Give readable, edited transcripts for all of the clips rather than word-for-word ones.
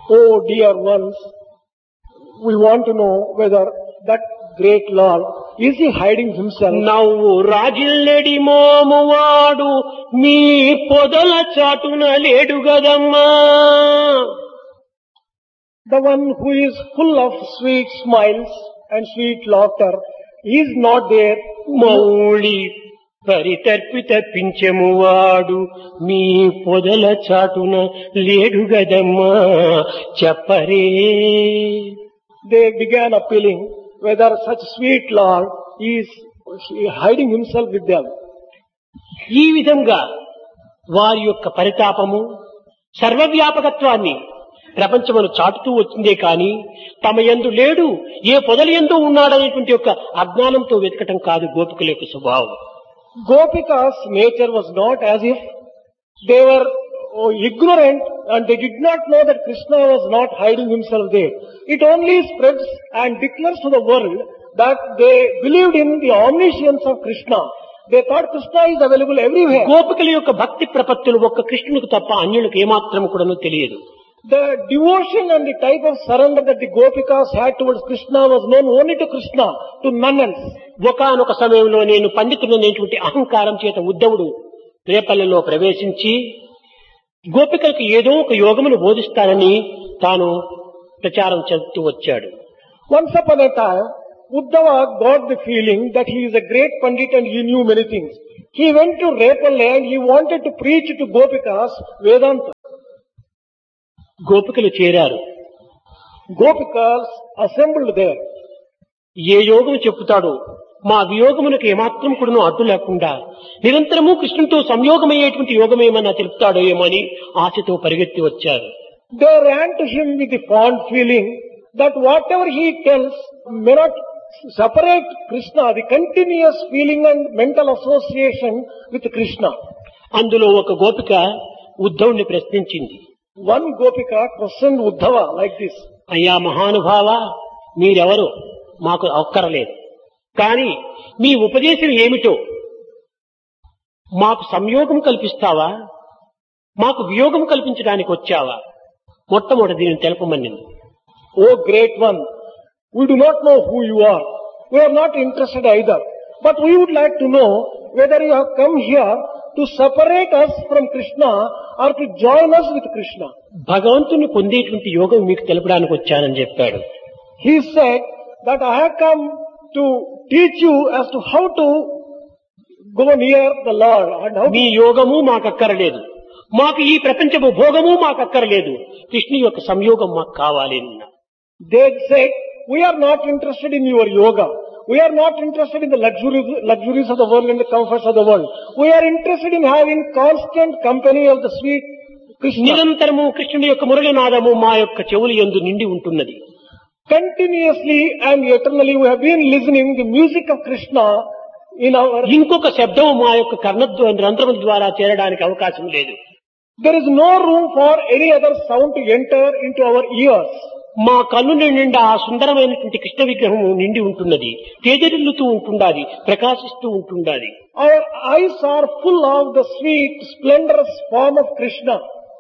Oh dear ones, we want to know whether that great Lord, is he hiding himself? నవ్వు రాజిల్లెడి మోమువాడు మీ పొదల చాటున లేడు గదమ్మా. The one who is full of sweet smiles and sweet laughter is not there. Mouli పరితర్పిత పింఛమువాడు మీ పొదల చాటున లేడు గదమ్మా చెప్పరే. They began appealing whether such sweet Lord is hiding himself with them. ఈ విధంగా వారి యొక్క పరితాపము సర్వవ్యాపకత్వాన్ని ప్రపంచమును చాటుతూ వచ్చిందే కాని తమ యందు లేడు, ఏ పొదల యందు ఉన్నాడనేటువంటి యొక్క అజ్ఞానంతో వెతకటం కాదు గోపికల యొక్క స్వభావం. Gopika's nature was not as if they were ignorant and they did not know that Krishna was not hiding himself there. It only spreads and declares to the world that they believed in the omniscience of Krishna. They thought Krishna is available everywhere. గోపికల యొక్క భక్తి ప్రపత్తులు ఒక్క కృష్ణునికి తప్ప అన్యులకు ఏమాత్రం కూడాను తెలియదు. The devotion and the type of surrender that the Gopikas had towards Krishna was known only to Krishna, to none else. ఒకానొక సమయంలో నేను పండితుడనేటువంటి అహంకారం చేత ఉద్ధవుడు రేపల్లెలో ప్రవేశించి గోపికలకు ఏదో ఒక యోగమును బోధిస్తానని తాను ప్రచారం చేస్తూ వచ్చాడు. Once upon a time, Uddhava got the feeling that he is a great pandit and he knew many things. He went to Repalle and he wanted to preach to Gopikas Vedanta. గోపికలు చేరారు. Gopikas assembled there. ఏ యోగము చెప్పుతాడో మా వియోగమునకు ఏమాత్రం కూడాను అడ్డు లేకుండా నిరంతరము కృష్ణునితో సంయోగమయ్యేటువంటి యోగమేమన్నా తెలుపుతాడో ఏమో అని ఆశతో పరిగెత్తి వచ్చారు. They ran to him with the fond feeling that whatever he tells may not separate Krishna, the continuous feeling and mental association with Krishna. అందులో ఒక గోపిక ఉద్ధవుణ్ణి ప్రశ్నించింది. One Gopika questioned Uddhava like this. అయ్యా మహానుభావ, మీరెవరో మాకు అక్కరలేదు, కానీ మీ ఉపదేశం ఏమిటో మాకు సంయోగం కల్పిస్తావా, మాకు వియోగం కల్పించడానికి వచ్చావా? మొట్టమొదటి దీనిని తెలుపమనింది. O great one, we do not know who you are. We are not interested either. But we would like to know whether you have come here to separate us from Krishna or to join us with Krishna. భగవంతుని పొందేటువంటి యోగం మీకు తెలపడానికి వచ్చానని చెప్పాడు. He said that I have come to teach you as to how to go near the Lord and how మీ యోగము మాకు అక్కరలేదు, మాకు ఈ ప్రపంచము భోగము మాకు అక్కరలేదు, కృష్ణు యొక్క సంయోగం మాకు కావాలి అన్నా. They said, we are not interested in your yoga. We are not interested in the luxuries of the world and the comforts of the world. We are interested in having constant company of the sweet Krishna. నిరంతరము కృష్ణుని యొక్క మురళీనాదము మా యొక్క చెవులు యందు నిండి ఉంటున్నది. Continuously and eternally we have been listening the music of Krishna in our... ఇంకొక శబ్దం మా యొక్క రంధ్రముల ద్వారా చేరడానికి అవకాశం లేదు. There is no room for any other sound to enter into our ears. మా కన్ను నిండా ఆ సుందరమైనటువంటి కృష్ణ విగ్రహము నిండి ఉంటున్నది, తేజరిల్లుతూ ఉంటుండాలి, ప్రకాశిస్తూ ఉంటుండాలి. Our eyes are full of the sweet, splendorous form of Krishna.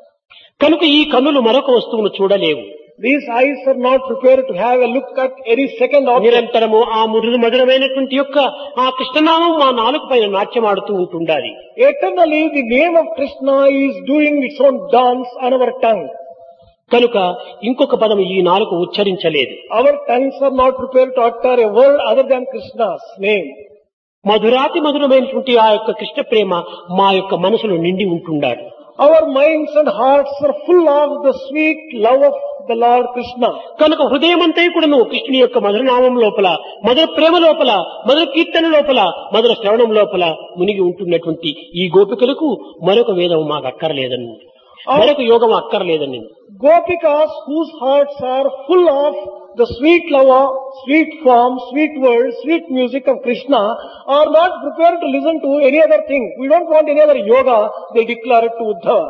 కనుక ఈ కన్నులు మరొక వస్తువును చూడలేవు. These eyes are not prepared to have a look at any second object. నిరంతరము ఆ మధురమైనటువంటి యొక్క ఆ కృష్ణనామం మా నాలుక పైన నాట్యమాడుతూ ఉంటుండాలి. Eternally the name of Krishna is doing its own dance on our tongue. కనుక ఇంకొక పదం ఈ నాలుక ఉచ్చరించలేదు. Our tongues are not prepared to utter a word other than Krishna's name. మధురాతి మధురమైనటువంటి ఆ యొక్క కృష్ణ ప్రేమ మా యొక్క మనసులో నిండి ఉంటుండాలి. Our minds and hearts are full of the sweet love of the Lord Krishna. కనుక హృదయమంతా కూడాను కృష్ణుని యొక్క మధురనామం లోపల, మధుర ప్రేమ లోపల, మధుర కీర్తన లోపల, మధుర శ్రవణం లోపల మునిగి ఉంటున్నటువంటి ఈ గోపికలకు మరొక వేదం మాకు అక్కర్లేదని, మరొక యోగం అక్కర్లేదని. Gopikas whose hearts are full of the sweet love, sweet form, sweet words, sweet music of Krishna are not prepared to listen to any other thing. We don't want any other yoga, they declare it to Uddhava.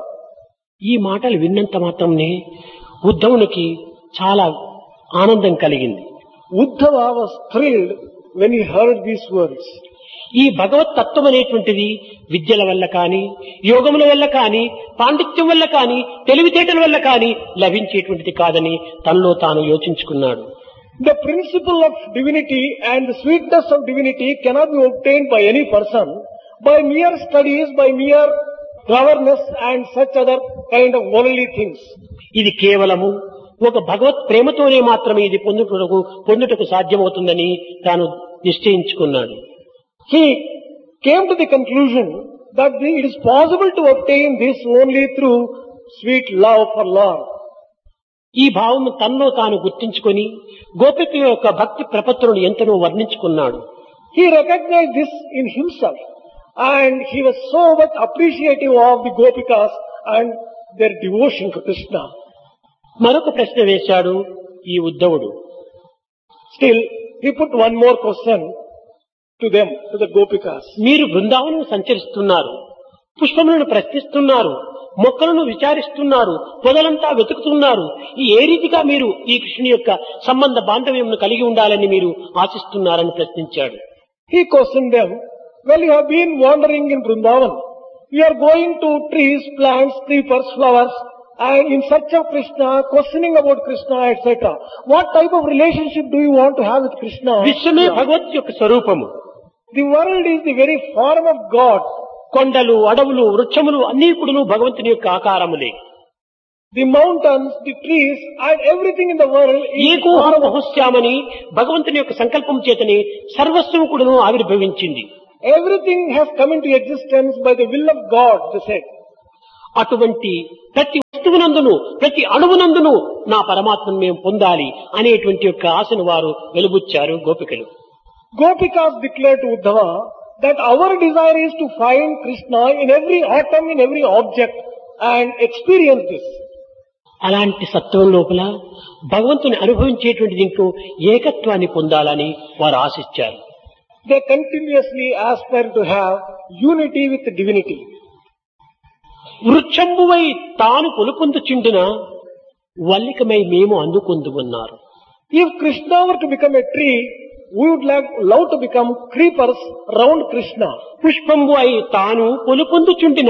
ఈ మాటలు విన్నంత మాత్రమే ఉద్ధవునికి చాలా ఆనందం కలిగింది. Uddhava was thrilled when he heard these words. ఈ భగవత్ తత్వం అనేటువంటిది విద్యల వల్ల కాని, యోగముల వల్ల కాని, పాండిత్యం వల్ల కాని, తెలివితేటల వల్ల కాని లభించేటువంటిది కాదని తనలో తాను యోచించుకున్నాడు. The principle of divinity and the sweetness of divinity cannot be obtained by any person by mere studies, by mere cleverness and such other kind of worldly things. ఇది కేవలము ఒక భగవత్ ప్రేమతోనే మాత్రమే ఇది పొందుటకు సాధ్యమవుతుందని తాను నిశ్చయించుకున్నాడు. He came to the conclusion that it is possible to obtain this only through sweet love for Lord. ఈ భావము తనలో తాను గుర్తించుకొని గోపిక యొక్క భక్తి ప్రపత్తులను ఎంతనో వర్ణించుకున్నాడు. He recognized this in himself and he was so much appreciative of the Gopikas and their devotion to Krishna. మరొక ప్రశ్న వేశాడు ఈ ఉద్ధవుడు. Still, he put one more question to them, to the Gopikas. మీరు బృందావనం సంచరిస్తున్నారు, పుష్పములను ప్రశ్నిస్తున్నారు, మొక్కలను విచారిస్తున్నారు, పొదలంతా వెతుకుతున్నారు. ఏ రీతిగా మీరు ఈ కృష్ణుని యొక్క సంబంధ బాంధవ్యమును కలిగి ఉండాలని మీరు ఆశిస్తున్నారని ప్రశ్నించాడు. He questioned them, well, you have been wandering in Vrindavan. You are going to trees, plants, creepers, flowers, and in search of Krishna, questioning about Krishna, etc. What type of relationship do you want to have with Krishna? విశ్వమే భగవత్ యొక్క స్వరూపము. The world is the very form of God. కొండలు, అడవులు, వృక్షములు అన్నీ కూడాను భగవంతుని యొక్క ఆకారములే. The mountains, the trees, and everything in the world is ఏకోహం బహుశ్యామని భగవంతుని యొక్క సంకల్పం చేతని సర్వస్వం కూడాను ఆవిర్భవించింది. Everything has come into existence by the will of God, they said. అటువంటి ప్రతి వస్తువునందును, ప్రతి అణువునందును నా పరమాత్మను మేము పొందాలి అనేటువంటి యొక్క ఆశను వారు వెలుబుచ్చారు గోపికలు. Gopikas declared to Uddhava that our desire is to find Krishna in every atom, in every object and experience this. అలాంటి సత్వం లోపల భగవంతుని అనుభవించేటువంటి దీంట్లో ఏకత్వాన్ని పొందాలని వారు ఆశించారు. They continuously aspire to have unity with divinity. వృక్షంబువై తాను కొలుపొందుచుండిన వల్లికమై మేము అందుకొందుమన్నారు. If Krishna were to become a tree, we would love to become creepers round Krishna. పుష్పంబు అయి తాను కొలుపొందుచుండిన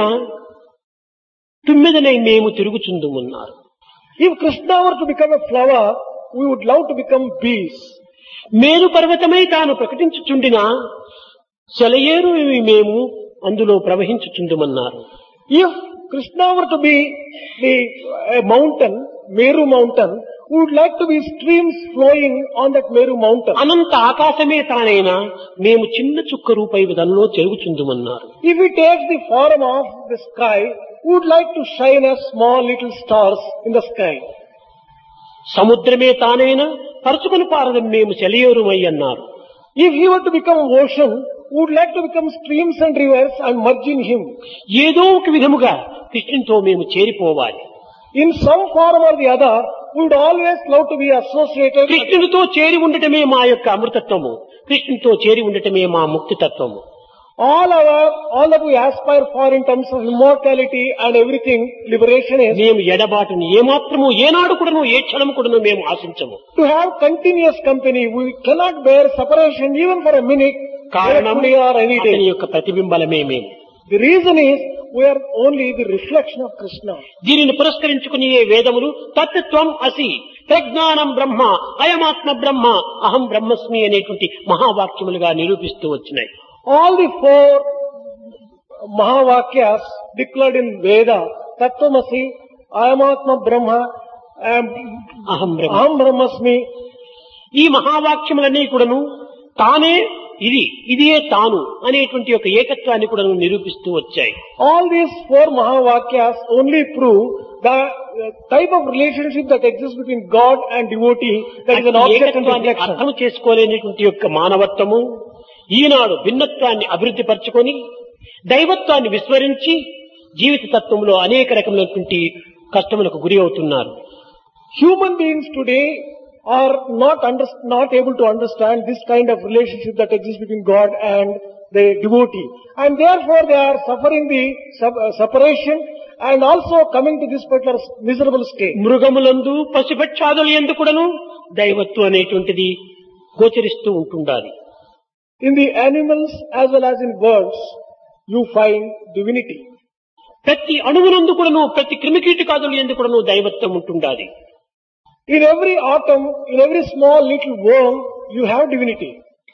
తుమ్మెదనై మేము తిరుగుచుందుమన్నారు. If Krishna were to become a flower, we would love to become bees. మేరు పర్వతమై తాను ప్రకటించుచుండిన సెలయేరు మేము అందులో ప్రవహించుచుందుమన్నారు. If Krishna were to be a mountain, Meru mountain, we would like to be streams flowing on that Meru mountain. అనంత ఆకాశమే తానైనా మేము చిన్న చుక్క రూపై దానిలో చెరుగుచుందుమన్నారు. If we take the form of the sky, we would like to shine as small little stars in the sky. సముద్రమే తానైనా పరుచుకొని పారదని మేము సెలయేరుమై అన్నారు. If he were to become ocean, we would like to become streams and rivers and merge in him. ఏదో ఒక విధముగా కృష్ణునితో మేము చేరిపోవాలి. In some form or the other, we would always love to be associated. కృష్ణునితో చేరి ఉండటమే మా యొక్క అమృతత్వము, కృష్ణునితో చేరి ఉండటమే మా ముక్తితత్వము. All that we aspire for in terms of immortality and everything, liberation is మేము ఎడబాటుని ఏమాత్రము ఏనాడు కూడాను ఏ క్షణం కూడాను మేము ఆశించము. to have continuous company. We cannot bear separation even for a minute. కారణం Today or any అతని day. యొక్క ప్రతిబింబలమే మేము. The reason is we are only the reflection of Krishna. దీనిని పురస్కరించుకుని ఏ వేదములు తత్వం అసి, ప్రజ్ఞానం బ్రహ్మ, అయమాత్మ బ్రహ్మ, అహం బ్రహ్మస్మి అనేటువంటి మహావాక్యములుగా నిరూపిస్తూ వచ్చినాయి. All the four Mahavakyas declared in Veda, Tattvamasi, Ayamatma Brahma, అహం బ్రహ్మ. Aham Brahmasmi, ఈ మహావాక్యములన్నీ కూడాను తానే ఇదియే తాను అనేటువంటి ఒక ఏకత్వాన్ని కూడా నిరూపిస్తూ వచ్చాయి. all these four Mahavakyas only prove the type of relationship that exists between God and devotee, that is an object and ఏకత్వాన్ని reflection. అర్థం చేసుకోలేనటువంటి యొక్క మానవత్వము ఈనాడు భిన్నత్వాన్ని అభివృద్ధి పరచుకొని దైవత్వాన్ని విస్మరించి జీవిత తత్వంలో అనేక రకమైనటువంటి కష్టములకు గురి అవుతున్నారు. Human beings today are not able to understand this kind of relationship that exists between God and the devotee, and therefore they are suffering the separation and also coming to this particular miserable state. మృగములందు పశుపక్షాదుల యందు కూడాను దైవత్వం అనేటువంటిది గోచరిస్తూ ఉంటుండాలి. In the animals as well as in birds, you find divinity. ప్రతి అణువునందు కూడాను, ప్రతి క్రిమికీటకాదులు ఎందు కూడాను దైవత్వం ఉంటుండాలి. In every atom, in every small little worm, you have divinity.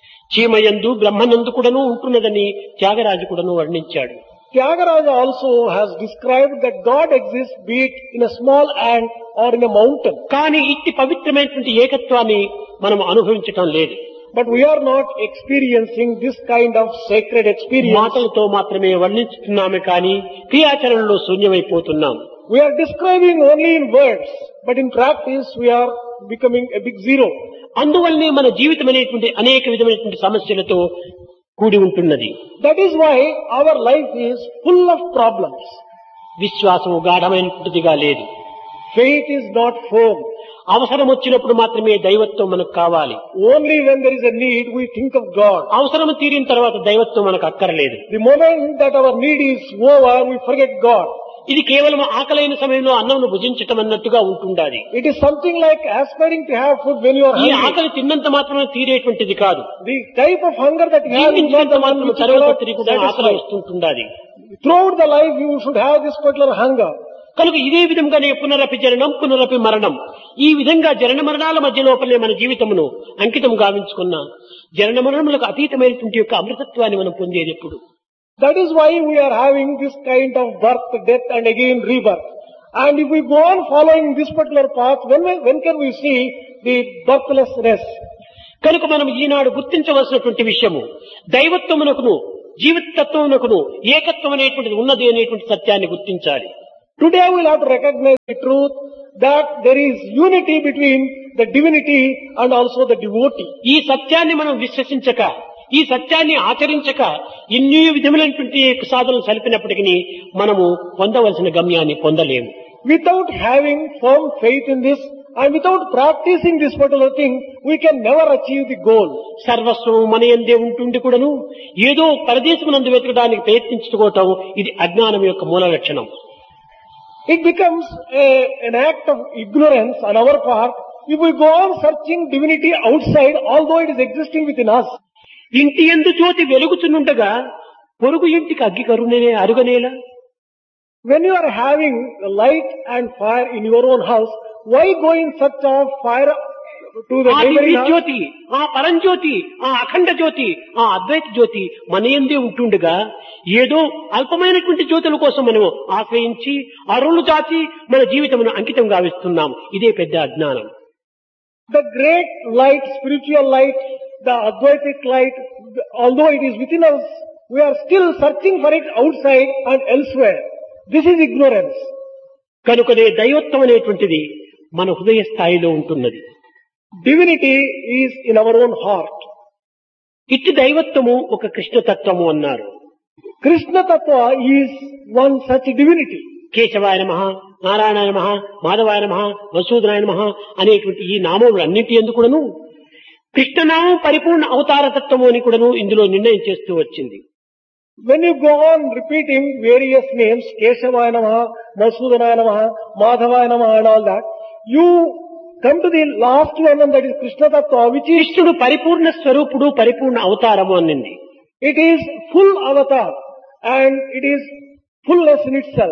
చీమయందు బ్రహ్మనందు కూడాను ఉంటున్నదని త్యాగరాజు కూడాను వర్ణించాడు. Tyagaraja also has described that God exists, be it in a small ant or in a mountain. కానీ ఇట్టి పవిత్రమైనటువంటి ఏకత్వాన్ని మనం అనుభవించటం లేదు. But we are not experiencing this kind of sacred experience. మాటలతో మాత్రమే వర్ణించుతున్నామే కానీ క్రియాచరణలో శూన్యమైపోతున్నాం. We are describing only in words, but in practice we are becoming a big zero. అందువల్లనే మన జీవితం అనేటువంటి అనేక విధమైనటువంటి సమస్యలతో కూడి ఉంటున్నది. That is why our life is full of problems. విశ్వాసము గాఢమైనటువంటిదిగా లేదు. Faith is not firm. అవసరం వచ్చినప్పుడు మాత్రమే దైవత్వం మనకు కావాలి. Only when there is a need we think of God. అవసరం తీరిన తర్వాత దైవత్వం మనకు అక్కర్లేదు. The moment that our need is over, we forget God. ఇది కేవలం ఆకలైన సమయంలో అన్నంను భుజించటం అన్నట్టుగా ఉంటుండాలి. It is something like aspiring to have food when you are ఈ hungry. ఆకలి తిన్నంత మాత్రమే తీరేటువంటిది కాదు. The type of hunger that you have is not జీవించినంత the one మాత్రం which చరవపత్రి కూడా cannot ఆకలి satisfy. వస్తుంటుండాలి. Throughout the life you should have this particular hunger. కనుక ఇదే విధంగానే పునరపి జననం పునరపి మరణం, ఈ విధంగా జనన మరణాల మధ్య లోపలే మన జీవితమును అంకితం గావించుకున్న జనన మరణములకు అతీతమైనటువంటి యొక్క అమృతత్వాన్ని మనం పొందేది ఎప్పుడు. That is why we are having this kind of birth, death and again rebirth. And if we go on following this particular path, when can we see the birthlessness? కనుక మనం ఈనాడు గుర్తించవలసినటువంటి విషయము దైవత్వమునకును జీవితత్వమునకును ఏకత్వం అనేటువంటిది ఉన్నది అనేటువంటి సత్యాన్ని గుర్తించాలి. Today we will have to recognize the truth that there is unity between the divinity and also the devotee. ఈ సత్యాన్ని మనం విశ్వసించక, ఈ సత్యాన్ని ఆచరించక ఎన్నో విధములైనటువంటి సాధనలు సలిపినప్పటికీ మనము పొందవలసిన గమ్యాన్ని పొందలేము. Without having firm faith in this and without practicing this particular thing, we can never achieve the goal. సర్వస్వము మన యందే ఉంటుండి కూడాను ఏదో పరదేశమునందు వెతకడానికి ప్రయత్నించుకోవటం ఇది అజ్ఞానం యొక్క మూల లక్షణం. It becomes an act of ignorance on our part if we go on searching divinity outside, although it is existing within us. ఇంటి యందు జ్యోతి వెలుగుచునుండగా పొరుగు ఇంటికి అగ్గి కరుణనే అరుగనేలా. When you are having light and fire in your own house, why go in search of fire to the ఆ neighboring దివ్య house? జ్యోతి, ఆ పరంజ్యోతి, ఆ అఖండ జ్యోతి, ఆ అద్వైత జ్యోతి మన యందే ఉంటుండగా ఏదో అల్పమైనటువంటి జ్యోతుల కోసం మనం ఆశ్రయించి అరులు చాచి మన జీవితమును అంకితం గావిస్తున్నాం. ఇదే పెద్ద అజ్ఞానం. The great light, spiritual light, the Advaitic light, although it is within us, we are still searching for it outside and elsewhere. This is ignorance. కనుకనే దైవత్వం అనేటువంటిది మన హృదయ స్థాయిలో ఉంటున్నది. Divinity is in our own heart. ఇట్టి దైవత్వము ఒక కృష్ణతత్వము అన్నారు. Krishna Tattva is one such divinity. కేశవాయ నమః, నారాయణాయ నమః, మాధవాయ నమః, మధుసూదనాయ నమః అనేటువంటి ఈ నామములు అన్నింటి యందు కూడాను కృష్ణనామం పరిపూర్ణ అవతార తత్వము అని కూడాను ఇందులో నిర్ణయం చేస్తూ వచ్చింది. When you go on repeating various names, Keshavaya Namaha, Madhusudanaya Namaha, Madhavaya Namaha and all that, you come to the last one and that is Krishna Tattva, which is, కృష్ణుడు పరిపూర్ణ స్వరూపుడు, పరిపూర్ణ అవతారము అనింది. it is full avatar and it is fullness in itself.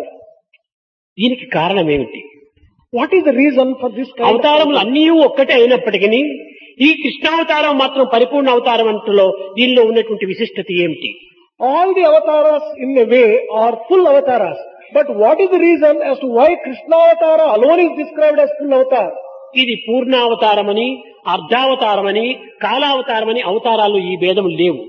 దీనికి కారణం ఏమిటి? What is the reason for this kind అవతారములు of... అన్నీ ఒక్కటే అయినప్పటికీ ఈ కృష్ణావతారం మాత్రం పరిపూర్ణ అవతారం అంటలో దీనిలో ఉన్నటువంటి విశిష్టత ఏమిటి? All the avatars in a way are full avatars. But what is the reason as to why Krishna Avatara alone is described as full avatar? ఇది పూర్ణావతారమని, అర్ధావతారమని, కాలావతారమని అవతారాలు ఈ భేదములు లేవు.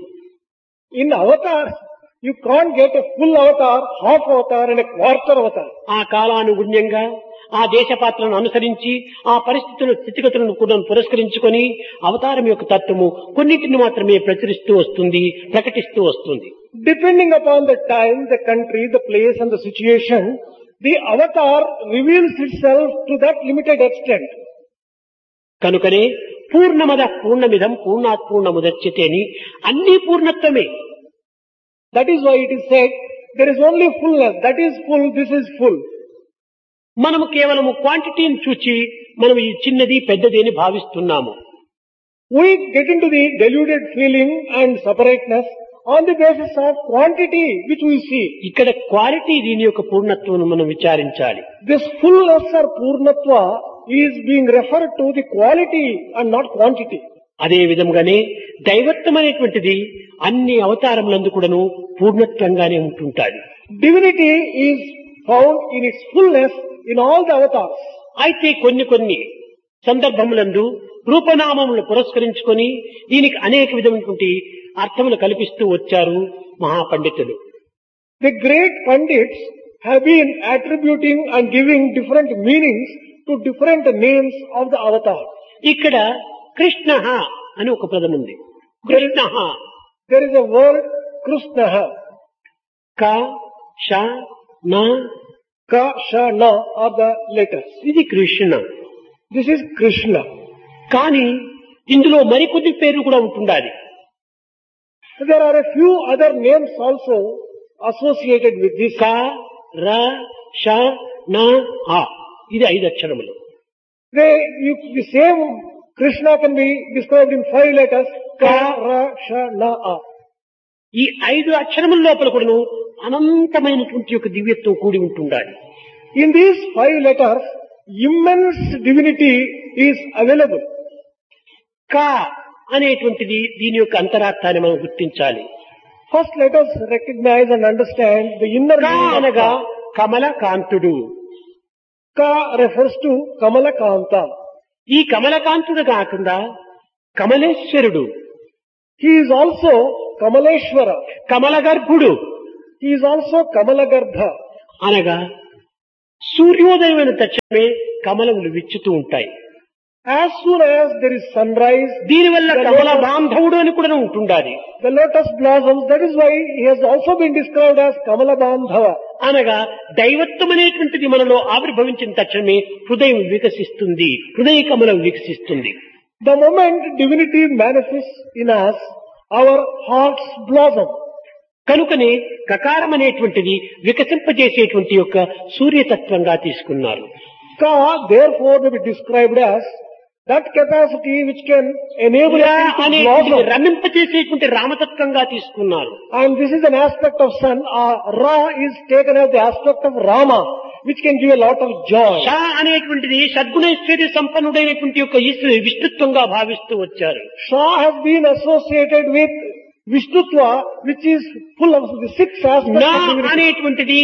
In avatars, you can't get a full avatar, half avatar and a quarter avatar. ఆ కాలానుగుణ్యంగా ఆ దేశపాత్రను అనుసరించి ఆ పరిస్థితుల స్థితిగతులను కూడా పురస్కరించుకొని అవతారం యొక్క తత్వము కొన్నింటిని మాత్రమే ప్రచురిస్తూ వస్తుంది, ప్రకటిస్తూ వస్తుంది. Depending upon the time, the country, the place and the situation, the avatar reveals itself to that limited extent. కనుకనే పూర్ణమద పూర్ణమిదం పూర్ణాత్ పూర్ణముదచ్యతే అని అన్ని పూర్ణత్వమే. That is why it is said, there is only fullness, that is full, this is full. మనము కేవలము క్వాంటిటీని చూచి మనం ఈ చిన్నది పెద్దది అని భావిస్తున్నాము. We get into the deluded feeling and separateness on the basis of quantity which we see. ఇక్కడ క్వాలిటీ దీని యొక్క పూర్ణత్వం మనం విచారించాలి. This fullness or purnatva is being referred to the quality and not quantity. అదే విధంగానే దైవత్వం అనేటువంటిది అన్ని అవతారములందు కూడాను పూర్ణత్వంగానే ఉంటుంటాది. Divinity is found in its fullness in all the avatars. అయితే కొన్ని సందర్భములందు రూపనామములను పురస్కరించుకొని దీనికి అనేక విధమైనటువంటి అర్థములు కల్పిస్తూ వచ్చారు మహాపండితులు. The great Pandits have been attributing and giving different meanings to different names of the avatar. ఇక్కడ కృష్ణ అని ఒక పదం ఉంది. Krishna, There is a word Krishna. క ష న, Ka, Sha, Na are the letters. ఇది కృష్ణ. This is Krishna. కానీ ఇందులో మరికొద్ది పేర్లు కూడా ఉంటుండాలి. There are a few other names also associated with this. క ర ష న ఆ, ఇది 5 అక్షరములు. The same Krishna can be described in 5 letters. Ka, Ra, Sha, Na, A. ఈ 5 అక్షరముల లోపల కూడాను అనంతమైనటువంటి యొక్క దివ్యత్వం కూడి ఉంటుండాలి. In these 5 letters, immense divinity is available. క అనేటువంటిది దీని యొక్క అంతరార్థాన్ని మనం గుర్తించాలి. First, let us recognize and understand the inner క meaning of అనగా Ka. కమలకాంతుడు. Ka refers to Kamalakanta. ఈ కమలకాంతుడు కాకుండా కమలేశ్వరుడు, He is also Kamaleshwara. కమలగర్భుడు He is also Kamalagarbha. అనగా సూర్యోదయమైన తక్షణమే కమలములు విచ్చుతూ ఉంటాయి. As soon as there is sunrise, దీనివల్ల కమల బాంధవుడు అని కూడా ఉంటుండాలి. the lotus blossoms. That is why he has also been described as Kamalabandhava. అనగా దైవత్వం అనేటువంటిది మనలో ఆవిర్భవించిన తక్షణమే హృదయం వికసిస్తుంది, హృదయ కమలం వికసిస్తుంది. The moment divinity manifests in us, our hearts blossom. కనుకనే కకారం అనేటువంటిది వికసింపజేసేటువంటి యొక్క సూర్యతత్వంగా తీసుకున్నారు. Ka therefore may be described as that capacity which can enable రా us to అనేటువంటిది blossom. రమింపజేసేటువంటి రామతత్వంగా తీసుకున్నారు. And this is an aspect of sun. Ra is taken as the aspect of Rama, which can give a lot of joy. Shah అనేటువంటిది సద్గుణైశ్వర్య సంపన్నుడైనటువంటి యొక్క విష్ణుత్వంగా భావిస్తూ వచ్చారు. Sha has been associated with Vishnutva, which is full of the 6 aspects నా of divinity. అనేటువంటిది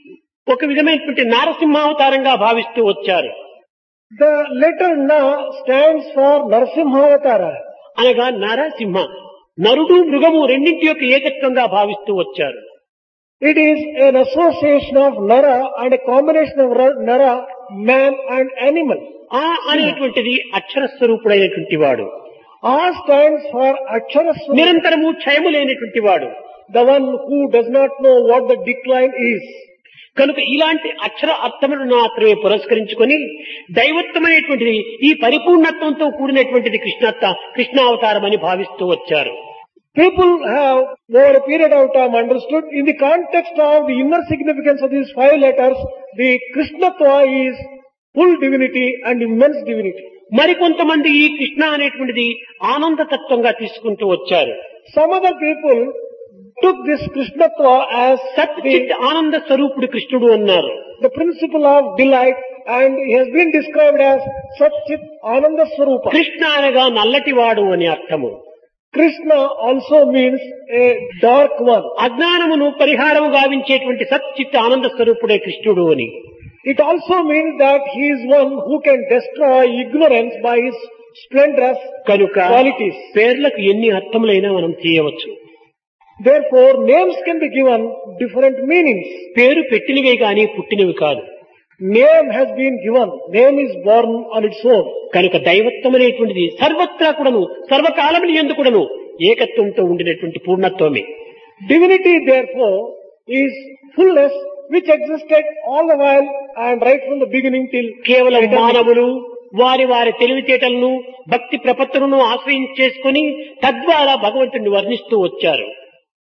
ఒక విధమైనటువంటి నారసింహావతారంగా భావిస్తూ వచ్చారు. The letter Na stands for Narasimhavatara. అనగా నరసింహ, నరుడు మృగము రెండింటి యొక్క ఏకత్వంగా భావిస్తూ వచ్చారు. It is an association of Nara and a combination of Nara, man and animal. ఆ అనేటువంటిది అక్షర స్వరూపుడైనటువంటి వాడు, A stands for Akshara-swarupa, నిరంతరము క్షయము లేనటువంటి వాడు. the one who does not know what the decline is. కనుక ఇలాంటి అక్షర అర్థములను మాత్రమే పురస్కరించుకొని దైవత్వం అనేటువంటిది ఈ పరిపూర్ణత్వంతో కూడినటువంటిది కృష్ణావతారం అని భావిస్తూ వచ్చారు. People have over a period of time understood in the context of the inner significance of these 5 letters, the Krishnatva is full divinity and immense divinity. మరికొంతమంది ఈ కృష్ణ అనేటువంటిది ఆనంద తత్వంగా తీసుకుంటూ వచ్చారు. Some other people took this Krishnatva as సచ్చిత్ ఆనంద స్వరూపుడు కృష్ణుడు అన్నారు. the principle of delight, and he has been described as Satchit Ananda Swarupa. Krishna అనగా నల్లటివాడు అని అర్థము. Krishna also means a dark one. అజ్ఞానమును పరిహారము గావించేటువంటి సచ్చిత్ ఆనంద స్వరూపుడే కృష్ణుడు అని. It also means that he is one who can destroy ignorance by his splendorous కనుక qualities. పేర్లకు ఎన్ని అర్థములైనా మనం చేయవచ్చు. Therefore, names can be given different meanings. పేరు పెట్టినవే గాని పుట్టినవి కాదు. Name has been given. Name is born on its own. కనుక దైవత్వం అనేటువంటిది సర్వత్రా కూడాను సర్వకాలములు యందు కూడాను ఏకత్వంతో ఉండినటువంటి పూర్ణత్వమే. Divinity, therefore, is fullness which existed all the while and right from the beginning till కేవలం eternity. మానవులు వారి వారి తెలివితేటలను భక్తి ప్రపత్తులను ఆశ్రయించేసుకొని తద్వారా భగవంతుడిని వర్ణిస్తూ వచ్చారు.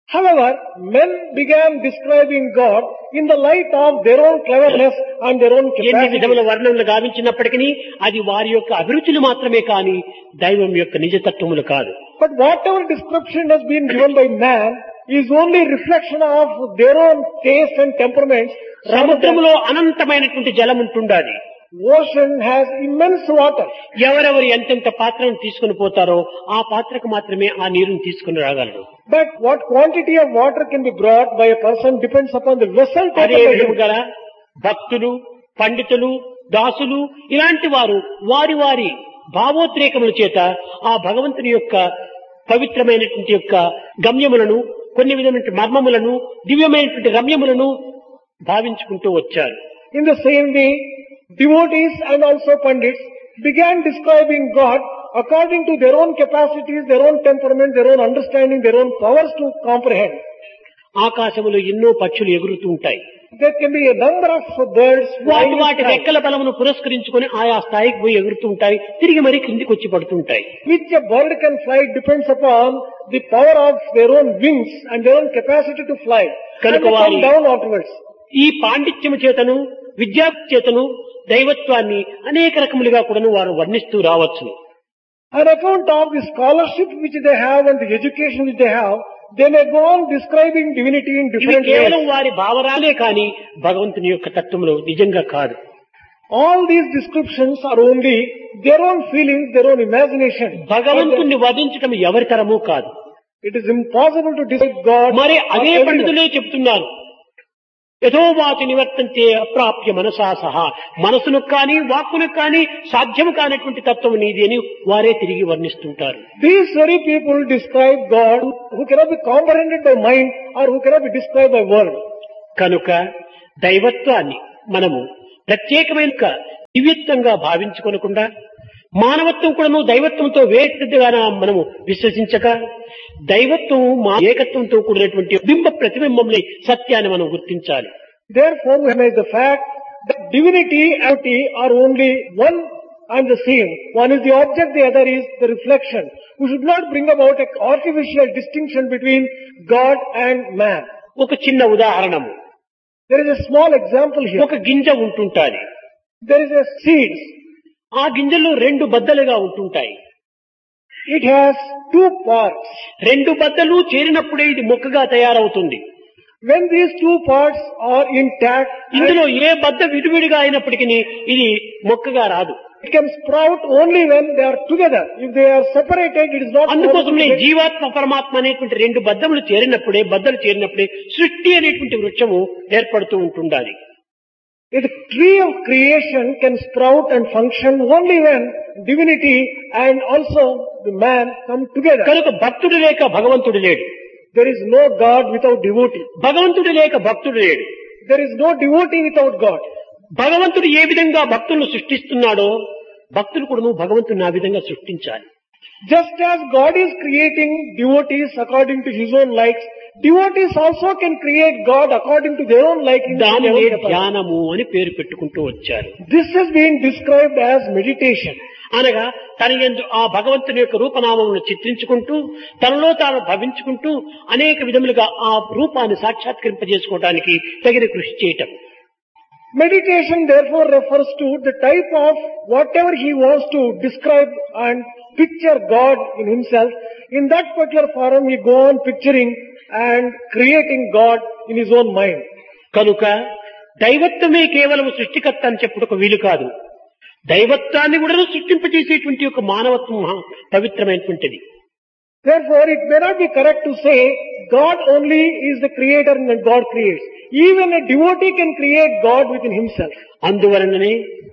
However, men began describing God in the light of their own cleverness and their own ఎన్ని capacity. విధముల వర్ణములు గావించినప్పటికీ అది వారి యొక్క అభిరుచులు మాత్రమే కాని దైవం యొక్క నిజతత్వములు కాదు. But whatever description has been given by man is only reflection of their own taste and temperaments. Rather than సముద్రములో అనంతమైనటువంటి జలం ఉంటుండాలి. ocean has immense water. ఎవరెవరు ఎంతెంత పాత్రను తీసుకుని పోతారో ఆ పాత్రకు మాత్రమే ఆ నీరుని తీసుకుని రాగలరు. But what quantity of water can be brought by a person depends upon the vessel అదే taken by him. విధముగా భక్తులు, పండితులు, దాసులు ఇలాంటి వారు వారి వారి భావోద్రేకముల చేత ఆ భగవంతుని యొక్క పవిత్రమైనటువంటి యొక్క గమ్యములను, కొన్ని విధమైన మర్మములను, దివ్యమైనటువంటి రమ్యములను భావించుకుంటూ వచ్చారు. In the same way, devotees and also pandits began describing God according to their own capacities, their own temperament, their own understanding, their own powers to comprehend. ఆకాశములో ఎన్నో పక్షులు ఎగురుతూ ఉంటాయి. There can be a number of birds flying in వాటి sky. రెక్కల బలమును పురస్కరించుకొని ఆయా స్థాయికి పోయి ఎగురుతూ ఉంటాయి, తిరిగి మరి క్రిందికి వచ్చి పడుతుంటాయి. Which a bird can fly depends upon the power of their own wings and their own capacity to fly. And they come down afterwards. ఈ పాండిత్యము చేతను, విద్యా చేతను దైవత్వాన్ని అనేక రకములుగా కూడా వారు వర్ణిస్తూ రావచ్చు. On account of the scholarship which they have and the education which they have, they may go on describing divinity in ఇవి different కేవలం ways. వారి భావరాలే కాని భగవంతుని యొక్క తత్వములు నిజంగా కాదు. All these descriptions are only their own feelings, their own imagination. భగవంతుణ్ణి వర్ణించటం ఎవరి తరము కాదు. It is impossible to describe God. మరి or అదే everyone. పండితులే చెప్తున్నారు, యథోవాచి నివర్తంతే అప్రాప్య మనసా సహా, మనసును కానీ వాక్కును కానీ సాధ్యము కానటువంటి తత్వం నీది అని వారే తిరిగి వర్ణిస్తుంటారు. These very people describe God who cannot be comprehended by mind or who cannot be described by word. కనుక దైవత్వాన్ని మనము ప్రత్యేకమైన దివ్యత్వంగా భావించుకోనకుండా మానవత్వం కూడాను దైవత్వంతో వేరుగా మనము విశ్వసించక దైవత్వం మా ఏకత్వంతో కూడినటువంటి బింబ ప్రతిబింబంలో సత్యాన్ని మనం గుర్తించాలి. Therefore, we recognize the fact that divinity and deity are only one and the same. One is the object, the other is the reflection. We should not bring about an artificial distinction between God and man. ఒక చిన్న ఉదాహరణము, There is a small example here. ఒక గింజ ఉంటుంటాది. There is a seeds. ఆ గింజలు రెండు బద్దలుగా ఉంటుంటాయి. It has two parts. రెండు బద్దలు చేరినప్పుడే ఇది మొక్కగా తయారవుతుంది. When these two parts are intact, ఇందులో ఏ బద్ద విడివిడిగా అయినప్పటికీ ఇది మొక్కగా రాదు. it can sprout only when they are together. If they are separated, it is not possible అందుకోసమే to get- జీవాత్మ పరమాత్మ అనేటువంటి రెండు బద్దములు చేరినప్పుడే సృష్టి అనేటువంటి వృక్షము ఏర్పడుతూ ఉంటుండాలి. The tree of creation can sprout and function only when divinity and also the man come together. కనుక భక్తుడు లేక భగవంతుడు లేడు, There is no God without devotee. భగవంతుడు లేక భక్తుడు లేడు. There is no devotee without God. భగవంతుడు ఏ విధంగా భక్తులను సృష్టిస్తున్నాడో భక్తులు కూడా భగవంతుని ఆ విధంగా సృష్టించాలి. Just as God is creating devotees according to His own likes, devotees also can create God according to their own liking. దానినే ధ్యానము అని పేరు పెట్టుకుంటూ వచ్చారు. This has been described as meditation. అనగా తన యందు ఆ భగవంతుని యొక్క రూపనామమును చిత్రించుకుంటూ తనలో తాను భవించుకుంటూ అనేక విధములుగా ఆ రూపాన్ని సాక్షాత్కరింపజేసుకోవడానికి తగిన కృషి చేయటం. Meditation therefore refers to the type of whatever he wants to describe and picture God in himself. In that particular form he go on picturing and creating God in his own mind. కనుక దైవత్వమే కేవలం సృష్టికర్త అని చెప్పుటకు వీలు కాదు. దైవత్వాన్ని కూడా సృష్టింపజేసేటువంటి ఒక మానవత్వం పవిత్రమైనటువంటిది. Therefore it may not be correct to say God only is the creator and God creates. Even a devotee can create God within himself. అందువలననే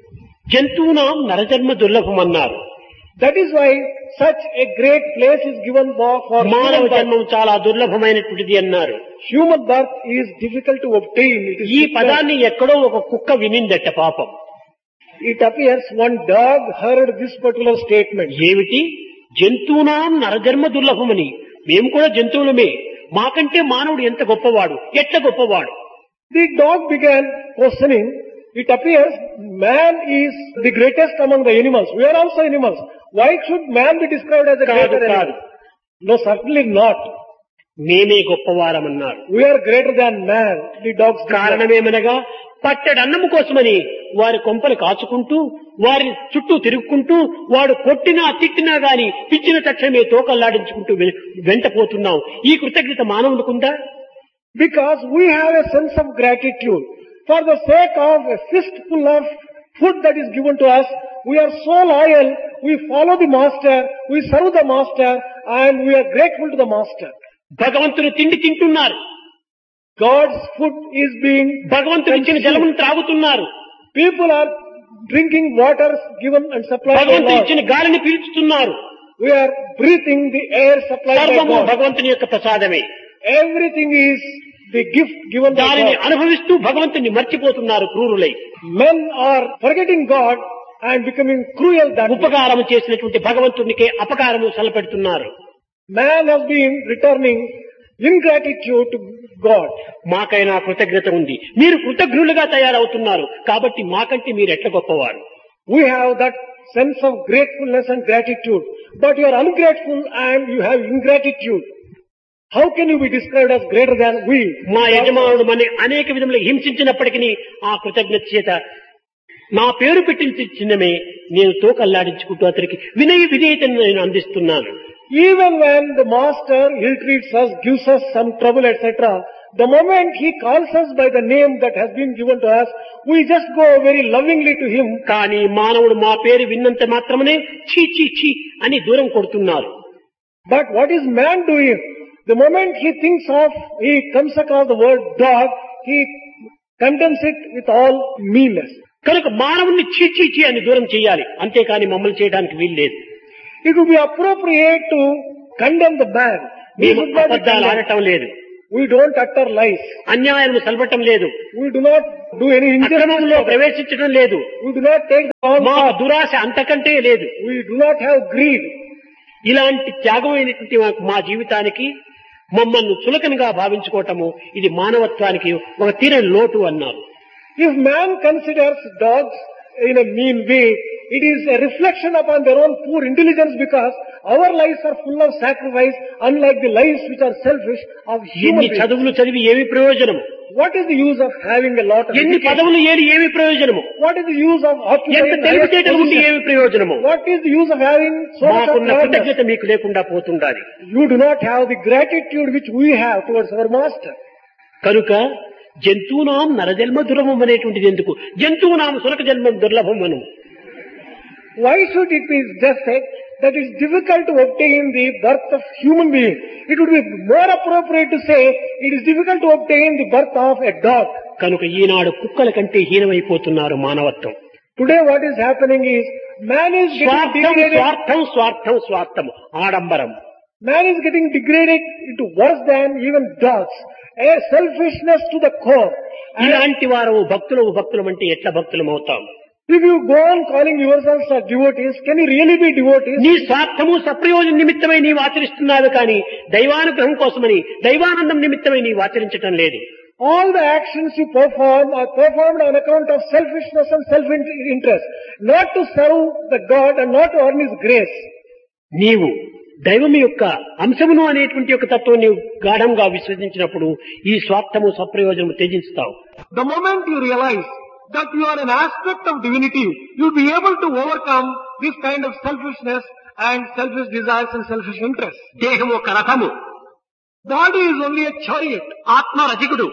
జంతువునాం నరజన్మ దుర్లభమన్నారు. That is why such a great place is given for మానవ human birth. జన్మం చాలా దుర్లభమైనటువంటిది అన్నారు. Human birth is difficult to obtain. It is ఈ difficult. పదాన్ని ఎక్కడో ఒక కుక్క వినిందట పాపం. It appears one dog heard this particular statement. ఏమిటి? జంతువునాం నరజన్మ దుర్లభమని. మేము కూడా జంతువులమే, మాకంటే మానవుడు ఎంత గొప్పవాడు, ఎట్లా గొప్పవాడు? The dog began questioning. It appears man is the greatest among the animals. We are also animals. Why should man be described as a కాదు greater కాదు. animal? No, certainly not. మేమే గొప్పవారమన్నారు. We are greater than man, the dogs declared. కారణమేమనగా పట్టెడన్నము కోసమని వారి కొంపలు కాచుకుంటూ వారి చుట్టూ తిరుగుకుంటూ వాడు కొట్టినా తిట్టినా గాని పిచ్చిన తక్షణమే తోకల్లాడించుకుంటూ వెంటపోతున్నాం. ఈ కృతజ్ఞత మానవులకుందా? Because we have a sense of gratitude. For the sake of a fistful of food that is given to us, we are so loyal, we follow the master, we serve the master, and we are grateful to the master. భగవంతుని తిండి తింటున్నారు, God's food is being భగవంతుని ఇచ్చిన జలమును త్రాగుతున్నారు, people are drinking waters given and supplied by భగవంతుని Lord. ఇచ్చిన గాలిని పీల్చుతున్నారు. We are breathing the air supplied by సర్వము God. భగవంతుని యొక్క ప్రసాదమే. Everything is the gift given by దానిని God. అనుభవిస్తూ భగవంతుని మర్చిపోతున్నారు క్రూరులై. Men are forgetting God and becoming cruel that way. ఉపకారం చేసినటువంటి భగవంతునికే అపకారము సలపెడుతున్నారు. Man has been returning ingratitude to God. మాకైనా కృతజ్ఞత ఉంది, మీరు కృతజ్ఞులుగా తయారవుతున్నారు కాబట్టి మాకంటే మీరు ఎట్లా గొప్పవారు? We have that sense of gratefulness and gratitude, but you are ungrateful and you have ingratitude. How can you be described as greater than we? మా యజమానుడు మన అనేక విధములు హింసించినప్పటికీ ఆ కృతజ్ఞత చేత నా పేరు పెట్టిన చిన్నమే నేను తోకల్లాడించుకుంటూ అతనికి వినయ విధేయతను నేను అందిస్తున్నాను. Even when the master ill-treats us, gives us some trouble, etc., the moment he calls us by the name that has been given to us, we just go very lovingly to him. కానీ మానవుడు మా పేరు విన్నంత మాత్రమే చీ చీ చీ అని దూరం కొడుతున్నారు. But what is man doing? The moment he thinks of, he comes across the word dog, he condemns it with all meanness. కనుక మానవుణ్ణి చీ చీ చీ అని దూరం చేయాలి, అంతేకాని మమ్మల్ని చేయడానికి వీలు లేదు. It would be appropriate to condemn the man. We మేము should not be అబద్ధాలు condemned. ఆడటం లేదు, We don't utter lies. అన్యాయం సల్పటం లేదు, We do not do any అక్రమంలో injustice. ప్రవేశించడం లేదు, We do not take the wrong మా path. దురాశ అంతకంటే లేదు. We do not have greed. ఇలాంటి త్యాగమైనటువంటి మా జీవితానికి మమ్మల్ని చులకనగా భావించుకోవటము ఇది మానవత్వానికి ఒక తీరని లోటు అన్నారు. If man considers dogs in a mean way, it is a reflection upon their own poor intelligence, because our lives are full of sacrifice, unlike the lives which are selfish of human ఎన్ని beings. చదువులు చదివి ఏమి ప్రయోజనము? What is the use of having a lot of ఎన్ని education? పదవులు ఏలి ఏమి ప్రయోజనము? What is the use of ఎంత occupying highest తెలివితేటలు ఉండి position? ఏమి ప్రయోజనము? What is the use of having so much of మాకున్న cleverness? కృతజ్ఞత మీకు లేకుండా పోతుండాలి. You do not have the gratitude which we have towards our master. కనుక జంతువునాం నరజన్మ దుర్లభం అనేటువంటిది ఎందుకు? జంతువునాం సులక జన్మం దుర్లభం అను. Why should it be just said that it's difficult to obtain the birth of human being? It would be more appropriate to say it is difficult to obtain the birth of a dog. కనుక ఈనాడు కుక్కల కంటే హీనమైపోతున్నారు మానవత్వం. Today what is happening is man is getting స్వార్థం degraded. స్వార్థం స్వార్థం స్వార్థం ఆడంబరం. Man is getting degraded into worse than even dogs. A selfishness to the core. And ఇలాంటి వారు భక్తులం అంటే ఎట్లా భక్తులం అవుతాం? if you go on calling yourselves as devotees, can you really be devotees? నీ స్వార్థము సప్రయోజన నిమిత్తమై నీవు ఆచరిస్తున్నావు కానీ దైవానుగ్రహం కోసమని దైవానందం నిమిత్తమై నీవు ఆచరించటం లేదు. All the actions you perform are performed on account of selfishness and self-interest, not to serve the God and not to earn His grace. నీవు దైవం యొక్క అంశమును అనేటువంటి ఒక తత్వం నీవు గాఢంగా విశ్వసించినప్పుడు ఈ స్వార్థము సప్రయోజనము త్యజిస్తావు. The moment you realize that you are an aspect of divinity, you will be able to overcome this kind of selfishness and selfish desires and selfish interests. దేహం ఒక రథము, Body is only a chariot. ఆత్మ రథికుడు.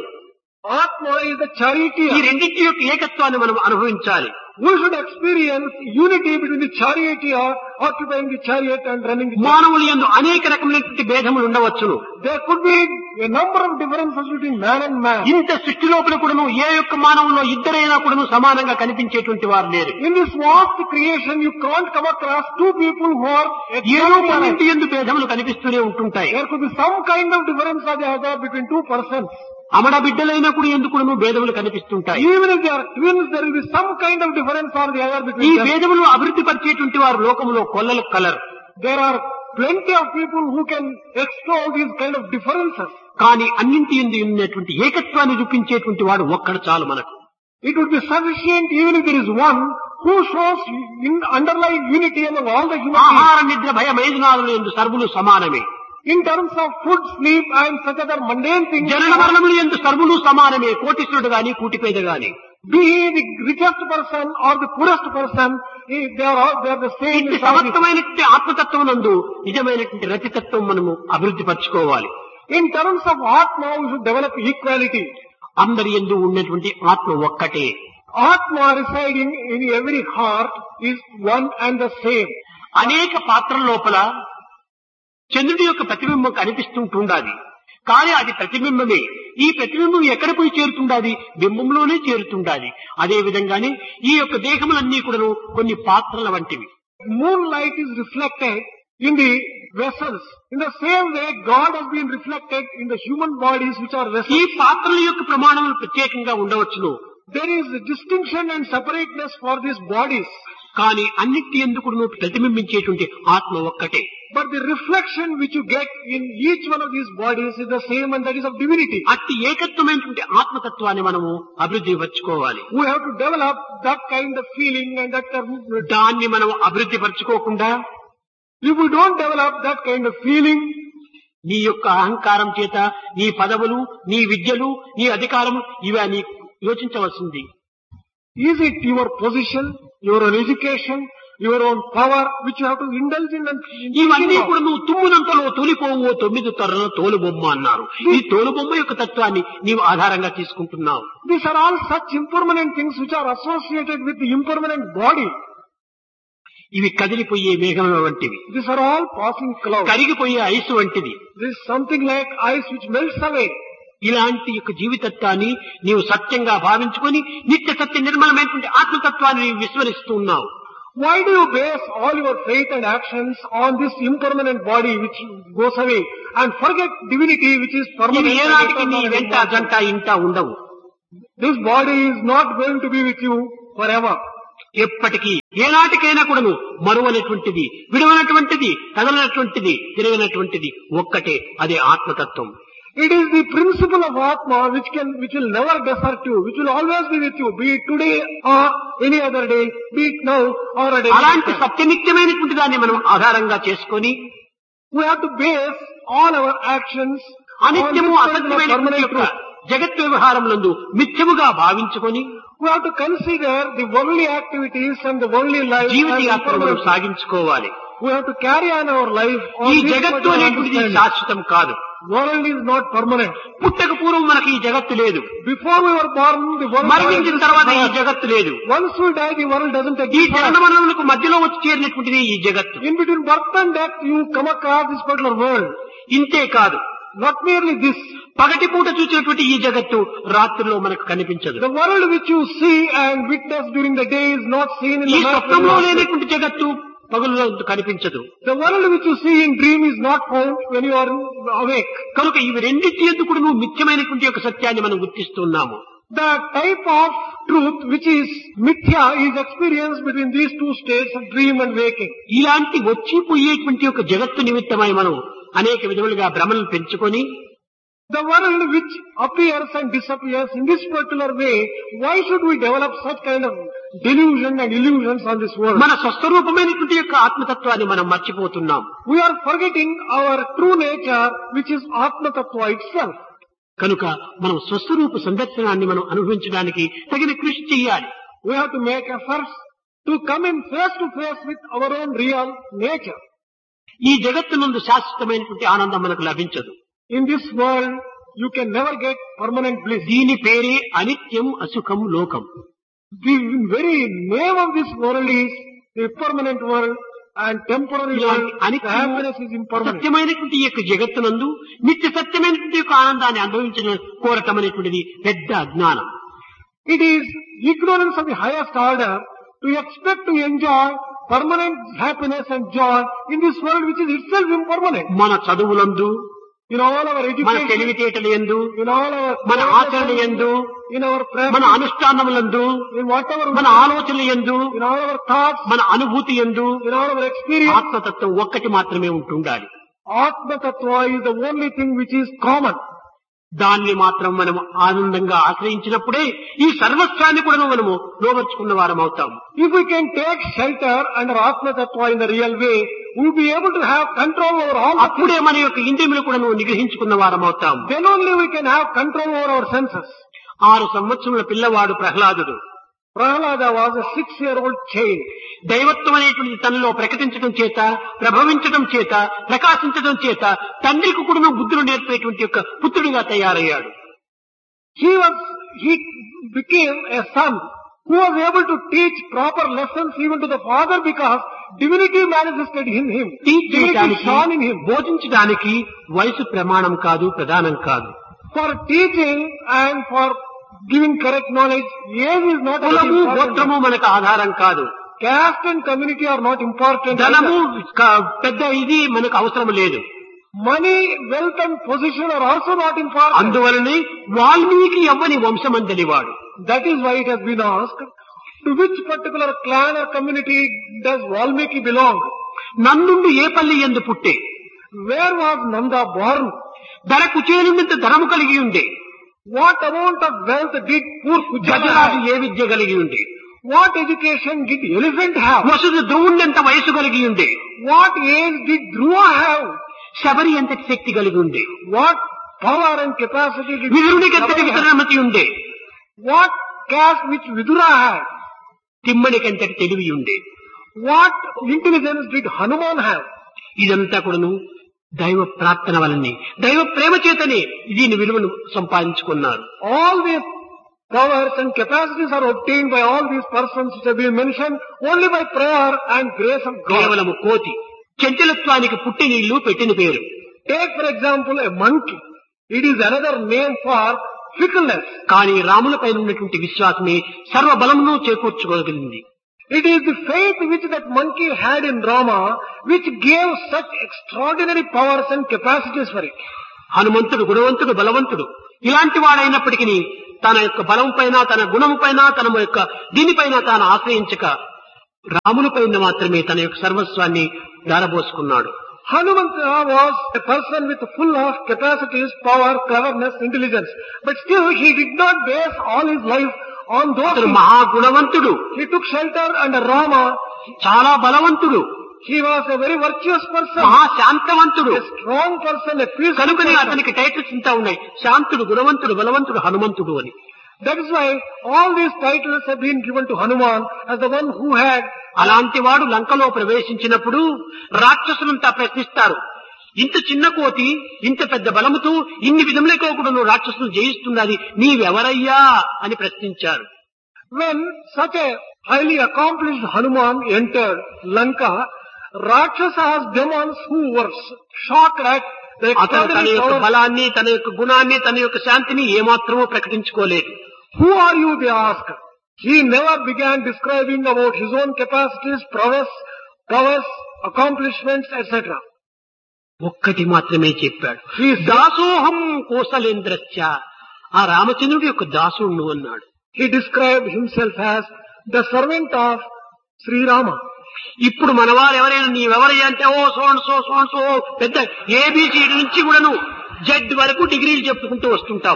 Atma is the charioteer. ఈ రెండింటి యొక్క ఏకత్వాన్ని మనం అనుభవించాలి. We should experience unity between the charioteer occupying the chariot and running the chariot. మానవులు యందు అనేక రకమైనటువంటి భేదములు ఉండవచ్చును. There could be a number of differences between man and man. ఇంత సృష్టి లోపల కూడాను ఏ యొక్క మానవుల్లో ఇద్దరైనా కూడాను సమానంగా కనిపించేటువంటి వారు లేరు. In this vast creation, you can't come across two people who are ఏదో exactly alike. కొన్నింటి యందు భేదములు కనిపిస్తూనే ఉంటుంటాయి. There could be some kind of difference or the other between two persons. అమడ బిడ్డలైనా కూడా ఎందుకు భేదములు కనిపిస్తుంటాయి. Even if they are twins, there will be some kind of difference or the other ఈ between them. భేదములు అభివృద్ధి పరిచేటువంటి వారు లోకములో కొల్లలు colour. There are plenty of people who can extol these kind of differences. కానీ అన్నింటి యందు ఉన్నటువంటి ఏకత్వాన్ని చూపించేటువంటి వాడు ఒక్కడు చాలు మనకు. It would be sufficient even if there is one who shows underlying unity among all the human beings. ఆహార నిద్ర భయ మైదునాదుల యందు సర్వులు సమానమే. In terms of food, sleep and such other mundane things, జనన మరణములు యందు సర్వులు సమానమే, కోటీశ్వరుడు గాని కూటిపేద గాని. be he the richest person or the poorest person, they are the same. ఇంటి సమర్థమైనటువంటి ఆత్మతత్వం నందు నిజమైనటువంటి రతితత్వం మనము అభివృద్ధి పరచుకోవాలి. In terms of Atma, we should develop equality. అందరి యందు ఉన్నటువంటి ఆత్మ ఒక్కటే. Atma residing in every heart is one and the same. అనేక పాత్రల లోపల చంద్రుడి యొక్క ప్రతిబింబం కనిపిస్తుంటుండాలి. కానీ అది ప్రతిబింబమే. ఈ ప్రతిబింబం ఎక్కడ పోయి చేరుతుండాలి? బింబంలోనే చేరుతుండాలి. అదే విధంగానే ఈ యొక్క దేహములన్నీ కూడా కొన్ని పాత్రల వంటివి. Moonlight is reflected in the vessels. In the same way, God has been reflected in the human bodies which are ఈ vessels. పాత్రల యొక్క ప్రమాణములు ప్రత్యేకంగా ఉండవచ్చును. There is a distinction and separateness for these bodies. కానీ అన్నిటి ఎందుకు ప్రతిబింబించేటువంటి ఆత్మ ఒక్కటే. But the reflection which you get in each one of these bodies is the same, and that is of divinity. అట్టి ఏకత్వమైనటువంటి ఆత్మతత్వాన్ని మనము అభివృద్ధి పరచుకోవాలి. We have to develop that kind of feeling and that kind of... దాన్ని మనం అభివృద్ధి పరచుకోకుండా If we don't develop that kind of feeling, నీ యొక్క అహంకారం చేత నీ పదవులు, నీ విద్యలు, నీ అధికారము ఇవే నీ యోచించవలసింది. is it your position, your own education, your own power which you have to indulge in? ఇవన్నీ కూడా నువ్వు తుమ్మునంతలో తొలిపోవో 9 తొర్రల తోలుబొమ్మ అన్నారు. ఈ తోలుబొమ్మ యొక్క తత్వాన్ని నీవు ఆధారంగా తీసుకుంటున్నావు. These are all such impermanent things which are associated with the impermanent body. ఇవి కదిలిపోయే మేఘం వంటివి. These are all passing clouds. కరిగిపోయే ఐసు వంటిది. This is something like ice which melts away. ఇలాంటి యొక్క జీవితత్వాన్ని నీవు సత్యంగా భావించుకొని నిత్య సత్య నిర్మలమైనటువంటి ఆత్మతత్వాన్ని నీవు విస్మరిస్తూ ఉన్నావు. Why do you base all your faith and actions on this impermanent body which goes away and forget divinity which is permanent? ఇవి ఏనాటికి నీ వెంట జంట ఇంట ఉండవు. This body is not going to be with you forever. ఎప్పటికీ ఏనాటికైనా కూడాను మరువనటువంటిది, విడవనటువంటిది, కదలనటువంటిది, తిరగనటువంటిది ఒక్కటే, అదే ఆత్మతత్వం. It is the principle of Atma which will never desert you, which will always be with you, be it today or any other day, be it now or a day. అలాంటి సత్యనిత్యమైనటువంటి దాన్ని మనం ఆధారంగా చేసుకొని we have to base all our actions అనిత్యము అసత్యమైనటువంటి యొక్క జగత్ వ్యవహారములందు మిథ్యముగా భావించుకొని we have to consider the worldly activities and the worldly life. జీవిత యాత్రను మనం సాగించుకోవాలి. We have to carry on our life. ఈ జగత్తు అనేటువంటిది శాశ్వతం కాదు. World is not permanent. పుట్టక పూర్వం మనకి ఈ జగత్తు లేదు. Before we were born, the world. మరణించిన తర్వాత ఈ జగత్తు లేదు. Once we die, the world doesn't exist. ఈ జనన మరణములకు మధ్యలో వచ్చి చేరినటువంటిది ఈ జగత్తు. In between birth and death, you come across this particular world. ఇంతే కాదు. Not merely this. పగటి పూట చూసినటువంటి ఈ జగత్తు రాత్రిలో మనకు కనిపించదు. The world which you see and witness during the day is not seen in ఈ the night. స్వప్నంలో లేనటువంటి జగత్తు పగలులో కనిపించదు. The world which you see in dream is not found when you are awake. కనుక ఇవి రెండింటి ఎందుకు కూడా నువ్వు మిథ్యమైనటువంటి యొక్క సత్యాన్ని మనం గుర్తిస్తున్నాము. The type of truth which is mithya is experienced between these two states of dream and waking. ఇలాంటి వచ్చిపోయేటువంటి యొక్క జగత్తు నిమిత్తమై మనం అనేక విధములుగా భ్రమలను పెంచుకొని The world which appears and disappears in this particular way, why should we develop such kind of delusion and illusions on this world? మన స్వస్వరూపమైనటువంటి యొక్క ఆత్మతత్వాన్ని మనం మర్చిపోతున్నాం. We are forgetting our true nature which is Atma Tattva itself. కనుక మనం స్వస్వరూప సందర్శనాన్ని మనం అనుభవించడానికి తగిన కృషి చేయాలి. We have to make efforts to come in face to face with our own real nature. ఈ జగత్తునందు శాశ్వతమైనటువంటి ఆనందం మనకు లభించదు. In this world, you can never get permanent bliss. దీని పేరే అనిత్యం అసుఖం లోకం. The very name of this world is the permanent world and temporary world. The happiness is impermanent. సత్యమైనటువంటి యొక్క జగత్తునందు నిత్య సత్యమైనటువంటి యొక్క ఆనందాన్ని అనుభవించడం కోరటం అనేటువంటిది పెద్ద అజ్ఞానం. It is ignorance of the highest order to expect to enjoy permanent happiness and joy in this world which is itself impermanent. మన చదువులందు, in all our మన education, తెలివితేటల యందు, in all our మన ఆచరణ యందు, in our మన practice, అనుష్ఠానములందు, in whatever మన ఆలోచనల యందు, in all our thoughts, మన అనుభూతి యందు in all our experience, ఆత్మతత్వం ఒక్కటి మాత్రమే ఉంటుండాలి. Atma Tattva is the only thing which is common. దాన్ని మాత్రం మనం ఆనందంగా ఆశ్రయించినప్పుడే ఈ సర్వస్వాన్ని కూడా మనము లోబర్చుకున్న వారం అవుతాం. If we can take shelter under Atma Tattva in the real way, we will be able to have control over all the అప్పుడే మన యొక్క ఇంద్రియములు కూడా నిగ్రహించుకున్న వారం అవుతాం. Then only we can have control over our senses. 6 సంవత్సరముల పిల్లవాడు ప్రహ్లాదుడు. Prahlada was a 6-year-old child. దైవత్వం అనేటువంటి తనలో ప్రకటించడం చేత, ప్రభవించడం చేత, ప్రకాశించడం చేత తండ్రికి కూడా బుద్ధులు నేర్పేటువంటి యొక్క పుత్రుడిగా తయారయ్యాడు. He became a son who was able to teach proper lessons even to the father because divinity manifested in him. Divinity shone in him. బోధించడానికి వయసు ప్రమాణం కాదు, ప్రధానం కాదు. For teaching and for giving correct knowledge, age is not కులము, గోత్రము మనకు ఆధారం కాదు. Caste and community are not important. ధనము పెద్ద ఇది మనకు అవసరం లేదు. Money, wealth and position are also not important. అందువలనే Valmiki ఎవ్వని వంశమందలివాడు. That is why it has been asked, to which particular clan or community does Valmiki belong? నందుండు ఏ పల్లి ఎందు పుట్టే? Where was Nanda born? ధర కుచేలుంత ధనము కలిగి ఉండే. What amount of wealth did poor Gajaraju Kujala ఏ విద్య కలిగి ఉండే? What education did elephant have? వసుధ ద్రోణుడెంత వయసు కలిగి ఉండే? What age did Dhruva have? Sabari ఎంతటి శక్తి కలిగి ఉండే? What power and capacity did విదురునికి ఎంతటి Shabari have? వితరణమతి ఉండే? What caste which Vidura had? తిమ్మనికి ఎంతటి తెలివి ఉండే? What intelligence did Hanuman have? ఇదంతా కూడాను దైవ ప్రార్థన వలనే, దైవ ప్రేమ చేతనే దీని విలువను సంపాదించుకున్నారు. All these powers and capacities are obtained by all these persons which have been mentioned only by prayer and grace of God. కేవలము కోతి చంచలత్వానికి పుట్టి నీళ్లు పెట్టిన పేరు. Take for example a monkey. It is another name for fickleness. కానీ రాముల పైన ఉన్నటువంటి విశ్వాసమే సర్వ బలమును చేకూర్చుకోగలిగింది. It is the faith which that monkey had in Rama which gave such extraordinary powers and capacities for it. హనుమంతుడు గుణవంతుడు, బలవంతుడు ఇలాంటి వాడైనప్పటికీ తన యొక్క బలం పైన, తన గుణము పైన, తన యొక్క దీనిపైన తాను ఆశ్రయించక రాముల పైన మాత్రమే తన యొక్క సర్వస్వాన్ని దారబోసుకున్నాడు. Hanumanta was a person with full of capacities, power, cleverness, intelligence. But still he did not base all his life on those అతను things. మహాగుణవంతుడు, He took shelter under Rama. చాలా బలవంతుడు, He was a very virtuous person, మహాశాంతవంతుడు. a strong person, a peaceful కనుకనే person. అతనికి titles ఇంత ఉన్నాయి, శాంతుడు, గుణవంతుడు, బలవంతుడు, హనుమంతుడు అని. That is why all these titles have been given to Hanuman as the one who had. అలాంటి వాడు లంకలో ప్రవేశించినప్పుడు రాక్షసులంతా ప్రశ్నిస్తారు, ఇంత చిన్న కోతి ఇంత పెద్ద బలముతో ఇన్ని విధములతో కూడా నువ్వు రాక్షసులను జయిస్తున్నది నీవెవరయ్యా అని ప్రశ్నించారు. When such a highly accomplished Hanuman entered Lanka, Rakshasas, demons who were shocked at the అతను తన extraordinary యొక్క powers. బలాన్ని, తన యొక్క గుణాన్ని, తన యొక్క శాంతిని ఏమాత్రమూ ప్రకటించుకోలేదు. Who are you? They asked. He never began describing about his own capacities, prowess, accomplishments, etc. ఒక్కటి మాత్రమే చెప్పాడు, He said- దాసోహం కోసలేంద్రశ్చ, ఆ రామచంద్రుడి యొక్క దాసుడు అన్నాడు. He described himself as the servant of Sri Rama. ఇప్పుడు మనవారు ఎవరైనా నీవెవరయ్యా అంటే ఓ సో పెద్ద ఏబిసిడి నుంచి కూడాను జడ్ వరకు డిగ్రీలు చెప్పుకుంటూ వస్తుంటాం.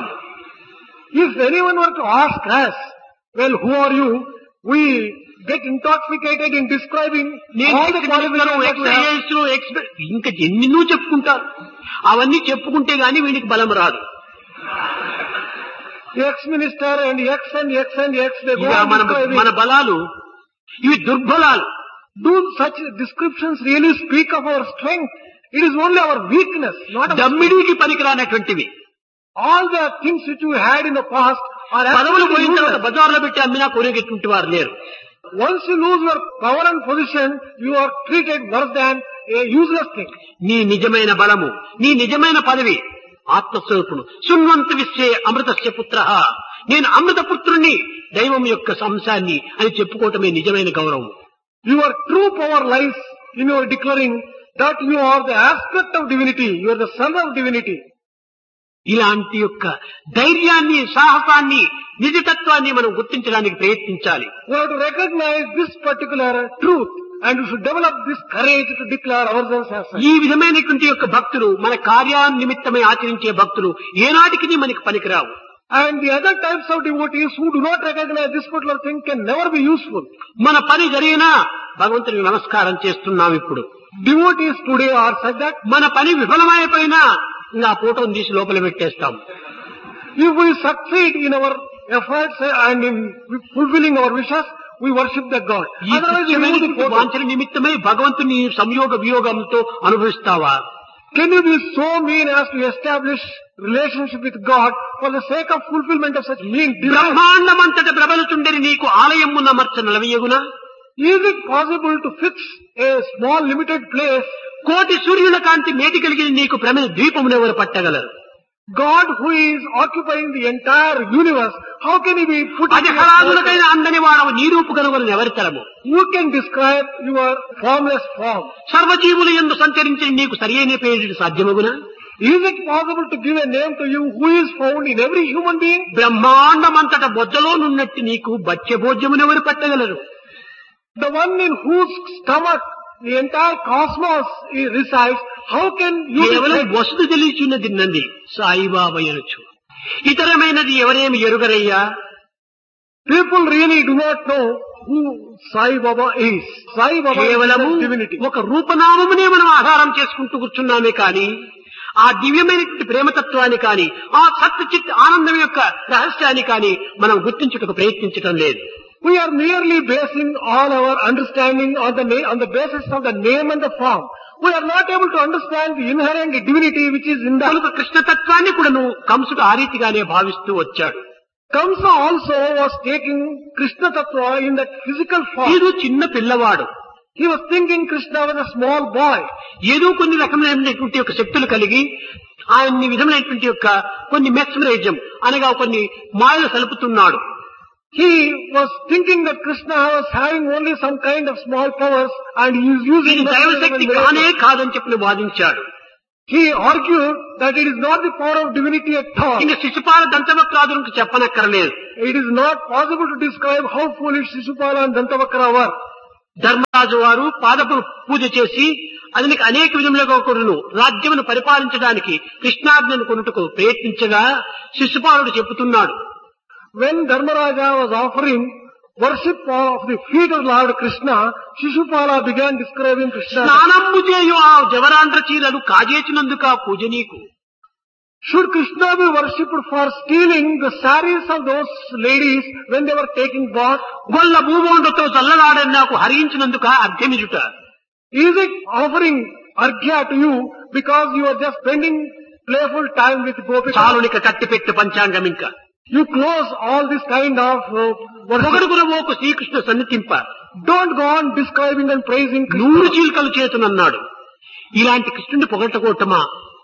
If anyone were to ask us, well, who are you? We get intoxicated in describing all the qualifications that we have. ఇంకా ఎన్నో చెప్పుకుంటారు. అవన్నీ చెప్పుకుంటే గాని వీడికి బలం రాదు. Ex-minister and X and X and X, they go ఇక on మన describing. బలాలు ఇవి దుర్బలాలు. Do such descriptions really speak of our strength? It is only our weakness, not our దమ్మిడికి పనికిరానటువంటివి. all the things which you had in the past are పదవులు absolutely పోయిన తర్వాత useless. బజార్లో పెట్టి అమ్మినా కొనేటటువంటి వారు లేరు. Once you lose your power and position, you are treated worse than a useless thing. నీ నిజమైన బలము, నీ నిజమైన పదవి ఆత్మస్వరూపుడు. శృణ్వంత విశ్వే అమృతస్య పుత్ర, నేను అమృత పుత్రుణ్ణి, దైవం యొక్క అంశాన్ని అని చెప్పుకోవటమే నిజమైన గౌరవం. Your true power lies in your declaring that you are the aspect of divinity, you are the son of divinity. ఇలాంటి యొక్క ధైర్యాన్ని, సాహసాన్ని, నిజతత్వాన్ని మనం గుర్తించడానికి ప్రయత్నించాలి. We have to recognize this particular truth and we should develop this courage to declare ourselves as such. ఈ విధమైనటువంటి యొక్క భక్తులు, మన కార్యాన్నిమిత్తమై ఆచరించే భక్తులు ఏనాటికి మనకి పనికిరావు. And the other types of devotees who do not recognize this particular thing can never be useful. మన పని జరిగినా భగవంతునికి నమస్కారం చేస్తున్నాం. ఇప్పుడు Devotees today are such that మన పని విఫలమైపోయినా ఇంకా ఆ ఫోటోని తీసి లోపల పెట్టేస్తాం. if we succeed in our efforts and in fulfilling our wishes, we worship the God. ఈ Otherwise, we remove the తుచ్చమైనటువంటి photo. వాంఛన నిమిత్తమై భగవంతుని సంయోగ వియోగంతో అనుభవిస్తావా? Can you be so mean as to establish relationship with God for the sake of fulfillment of such mean desires? బ్రహ్మాండమంతట ప్రబలుచుండని నీకు ఆలయమున మర్చ నలవయ్యగునా? Is it possible to fix a small limited place? కోటి సూర్యుల కాంతి మేటి కలిగిన నీకు ప్రమిద ద్వీపమును ఎవరు పట్టగలరు? God who is occupying the entire universe, how can he be put అది in a హరాదులకైన అందని వాడవు నీ రూపు కనుగొని ఎవరి తరము? Who can describe your formless form? సర్వజీవులు యందు సంచరించి నీకు సరియైన పేరు సాధ్యమగునా? Is it possible to give a name to you who is found in every human being? బ్రహ్మాండమంతట బొజ్జలోనున్నట్టు నీకు భక్ష్యభోజ్యమును ఎవరు పట్టగలరు? The one in whose stomach the entire cosmos resides, how can you కేవలం decide? వసుడు తెలియచున్నది Nandi Saibaba అనొచ్చు. ఇతరమైనది ఎవరేమి ఎరుగరయ్యా? People really do not know who Sai Baba is. Sai Baba కేవలము is divinity. ఒక రూపనామమునే మనం ఆధారం చేసుకుంటూ కూర్చున్నామే కానీ ఆ దివ్యమైనటువంటి ప్రేమతత్వాన్ని కానీ ఆ సత్ చిత్ ఆనందం యొక్క రహస్యాన్ని కానీ మనం గుర్తించుటకు ప్రయత్నించడం లేదు. We are merely basing all our understanding on the basis of the name and the form. We are not able to understand the inherent divinity which is in the... కనుక కృష్ణతత్వాన్ని కూడాను కంసుడు ఆ రీతిగానే భావిస్తూ వచ్చాడు. Kamsa also was taking Krishna Tattva in that physical form. వీడు చిన్న పిల్లవాడు. He was thinking Krishna was a small boy. ఏదో కొన్ని రకమైనటువంటి యొక్క శక్తులు కలిగి ఆయన్ని విధమైనటువంటి యొక్క కొన్ని మెస్మరైజం అనగా కొన్ని మాయలు సలుపుతున్నాడు. He was thinking that Krishna was having only some kind of small powers and he is using ఇది దైవశక్తి కానే కాదని చెప్పి వాదించాడు. He argued that it is not the power of divinity at all. ఇంకా శిశుపాల దంతవక్రాదులకు చెప్పనక్కర్లేదు. It is not possible to describe how foolish Shishupala and Dantavakra were. Dharmaraju వారు పాదపు పూజ చేసి అతనికి అనేక విధములుగా కొడును రాజ్యమును పరిపాలించడానికి కృష్ణాజ్ఞను కొనుటకు ప్రయత్నించగా శిశుపాలుడు చెబుతున్నాడు. When Dharmaraja was offering worship of the feet of Lord Krishna, Shishupala began describing Krishna. స్నానము చేయు ఆ జవరాంధ్ర చీరలు కాజేచినందుక పూజ నీకు. Should Krishna be worshipped for stealing the saris of those ladies when they were taking bath? గొల్ల భూమోండతో చల్లలాడని నాకు హరించినందుక అర్థమిరుట. Is it offering arghya to you because you are just spending playful time with Gopika? చాలునిక కట్టిపెట్టు పంచాంగం ఇంకా You close all this kind of worship. పొగడుగురమోకు Srikrishna సన్నిధింప Don't go on describing and praising 100 Krishna. చీలికలు చేతునన్నాడు. ఇలాంటి కృష్ణుని పొగట్టకోటమా?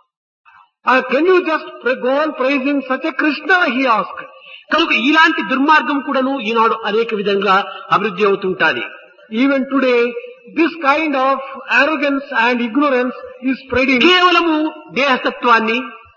Can you just go on praising such a Krishna? He asked. కనుక ఇలాంటి దుర్మార్గం కూడాను ఈనాడు అనేక విధంగా అభివృద్ధి అవుతుంటాది. Even today, this kind of arrogance and ignorance is spreading. కేవలము దేహతత్వాన్ని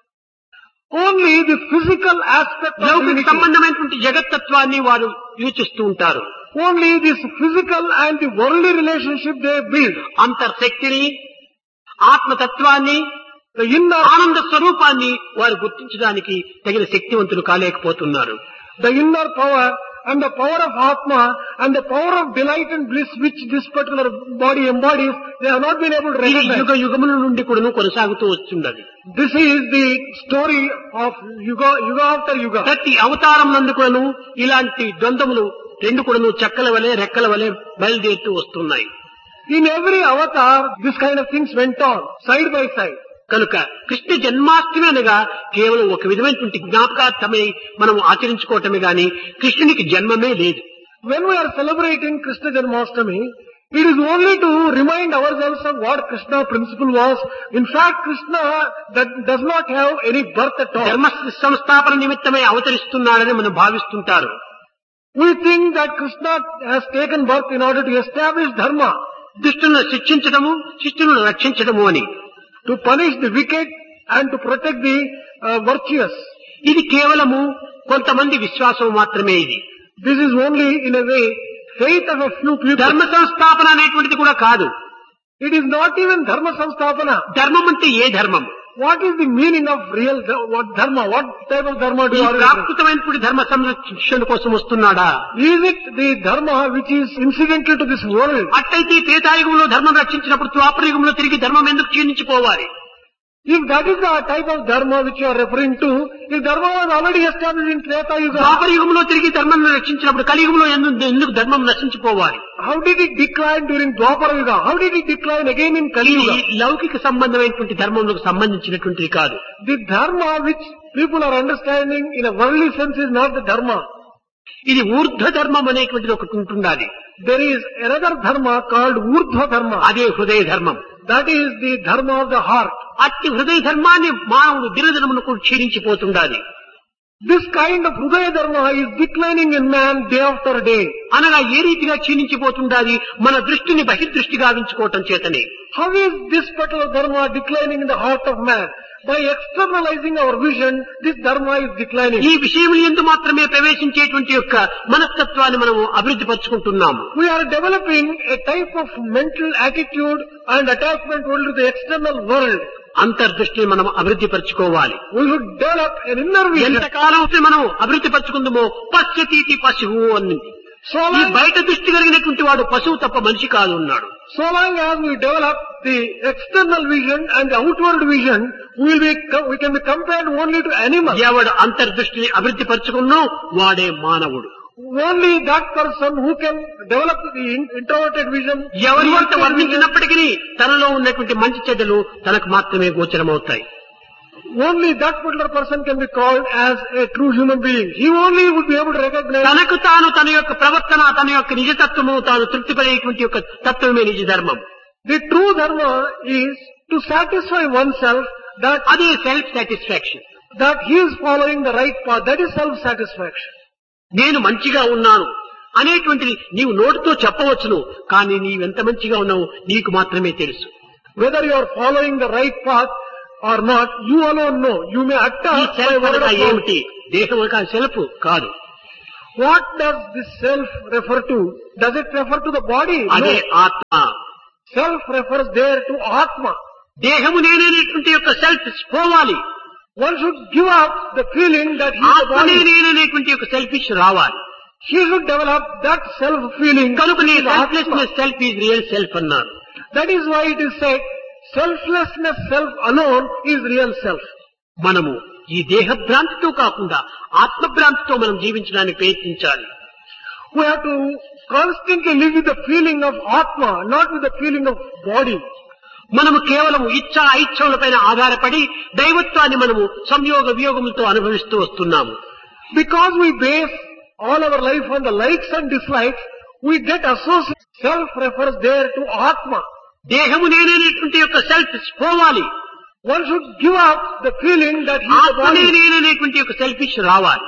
Only the physical aspect of లౌకిక divinity. సంబంధమైనటువంటి జగత్తత్వాన్ని వారు యోచిస్తూ ఉంటారు. Only this physical and the worldly relationship they build. అంతర్శక్తిని ఆత్మతత్వాన్ని The inner, ఆనంద స్వరూపాన్ని వారు గుర్తించడానికి తగిన శక్తివంతులు కాలేకపోతున్నారు. the inner power and the power of Atma and the power of delight and bliss which this particular body embodies, they have not been able to ఇది recognize. యుగ యుగముల నుండి కూడాను కొనసాగుతూ వస్తున్నది. This is the story of yuga after yuga. ప్రతి అవతారం నందు కూడాను ఇలాంటి ద్వంద్వములు రెండు కూడాను చెక్కల వలె రెక్కల వలె బయలుదేరుతూ వస్తున్నాయి. In every avatar, this kind of things went on, side by side. కనుక కృష్ణ జన్మాష్టమి అనగా కేవలం ఒక విధమైనటువంటి జ్ఞాపకార్థమై మనం ఆచరించుకోవటమే గాని కృష్ణునికి జన్మమే లేదు. When we are celebrating Krishna Janmashtami, it is only to remind ourselves of what Krishna principle was. In fact, Krishna that does not have any birth at all. ధర్మ సంస్థాపన నిమిత్తమై అవతరిస్తున్నాడని మనం భావిస్తుంటారు. We think that Krishna has taken birth in order to establish dharma, దుష్టులను శిక్షించడము శిష్టులను రక్షించడము అని. to punish the wicked and to protect the virtuous. ఇది కేవలము కొంతమంది విశ్వాసం మాత్రమే. ఇది This is only, in a way, faith of a few people. ధర్మ సంస్థాపన అనేటువంటిది కూడా కాదు. It is not even dharma samstapana. ధర్మం అంటే ఏ ధర్మం? What is the meaning of real what dharma? What type of dharma do ఈ you are? ప్రాకృతమైనటువంటి ధర్మ సంరక్షణ కోసం వస్తున్నాడా? Is it the dharma which is incidental to this world? అట్లయితే త్రేతాయుగంలో ధర్మం రక్షించినప్పుడు ద్వాపరయుగంలో తిరిగి ధర్మం ఎందుకు క్షీణించిపోవాలి? If that is the type of dharma which you are referring to, if dharma was already established in Treta Yuga, ద్వాపరయుగంలో తిరిగి ధర్మం రక్షించినప్పుడు కలియుగంలో ఎందుకు ధర్మం నశించిపోవాలి? how did it decline during Dwapara Yuga? How did it decline again in Kali ఇది Yuga? లౌకిక సంబంధమైనటువంటి ధర్మంలోకి సంబంధించినటువంటిది కాదు. The dharma which people are understanding in a worldly sense is not the dharma. ఇది ఊర్ధ్వ ధర్మం అనేటువంటిది ఒకటి ఉంటుండాలి. There is another dharma called Urdhva dharma. అదే హృదయ ధర్మం. That is the dharma of the heart. అట్టి హృదయ ధర్మాన్ని మానవుడు దినదినమునకు క్షీణించిపోతుండాలి. This kind of Hridaya dharma is declining in man day after day. అనగా ఏ రీతిగా క్షీణించిపోతుండాలి? మన దృష్టిని బహిర్దృష్టి గావించుకోవటం చేతనే. How is this particular dharma declining in the heart of man? By externalizing our vision, this dharma is declining. ఈ విషయముల యందు మాత్రమే ప్రవేశించేటువంటి యొక్క మనస్తత్వాన్ని మనము అభివృద్ధి పరుచుకుంటున్నాము. We are developing a type of mental attitude and attachment only to the external world. అంతర్దృష్టిని మనం అభివృద్ధి పరుచుకోవాలి. We should develop an inner vision. ఎంతకాలం మనం అభివృద్ధి పరుచుకుందామో పశ్యతీతి పశువు అని. ఈ బయట దృష్టి కలిగినటువంటి వాడు పశువు తప్ప మనిషి కాదు ఉన్నాడు. So long as we develop the external vision and the outward vision, we can be compared only to animals. ఎవడు అంతర్దృష్టిని అభివృద్ధి పరుచుకున్నో వాడే మానవుడు. Only that person who can develop the introverted vision. ఎవరి ఎంత వర్ణించినప్పటికీ తనలో ఉన్నటువంటి మంచి చెడ్డలు తనకు మాత్రమే గోచరమవుతాయి. Only that particular person can be called as a true human being. He only would be able to recognize. తనకు తాను తన యొక్క ప్రవర్తన తన యొక్క నిజతత్వము తాను తృప్తిపడేటువంటి యొక్క తత్వమే నిజ ధర్మం. The true dharma is to satisfy oneself that అదే self satisfaction. he is following the right path. That is self-satisfaction. నేను మంచిగా ఉన్నాను అనేటువంటిది నీవు నోటితో చెప్పవచ్చును, కానీ నీవెంత మంచిగా ఉన్నావు నీకు మాత్రమే తెలుసు. Whether you are following the right path or not, you alone know. You may utter ఈ by సెల్ఫ్ word అనగా of mouth. ఏమిటి? దేహం అనగా సెల్ఫ్ కాదు. What does this self refer to? Does it refer to the body? అదే No. ఆత్మ. Self refers there to Atma. దేహము నేనేటువంటి యొక్క సెల్ఫ్ పోవాలి. One should give up the feeling that he is the ఆత్మనే body. నేనేటువంటి యొక్క selfish రావాలి. He should develop that self feeling. కనుకనే selflessness self is real self అన్నారు. That is why it is said, selflessness self alone is real self. మనము ఈ దేహ భ్రాంతితో కాకుండా ఆత్మభ్రాంతితో మనం జీవించడానికి ప్రయత్నించాలి. We have to constantly live with the feeling of Atma, not with the feeling of body. మనము కేవలం ఇచ్ఛా ఐచ్ఛలపైన ఆధారపడి దైవత్వాన్ని మనము సంయోగ వియోగములతో అనుభవిస్తూ వస్తున్నాము. Because we base all our life on the likes and dislikes, we get associated. Self refers there to Atma. దేహము నేనేటువంటి యొక్క సెల్ఫ్ పోవాలి. One should give up the feeling that he is the ఆత్మనే body. నేనేటువంటి యొక్క selfish రావాలి.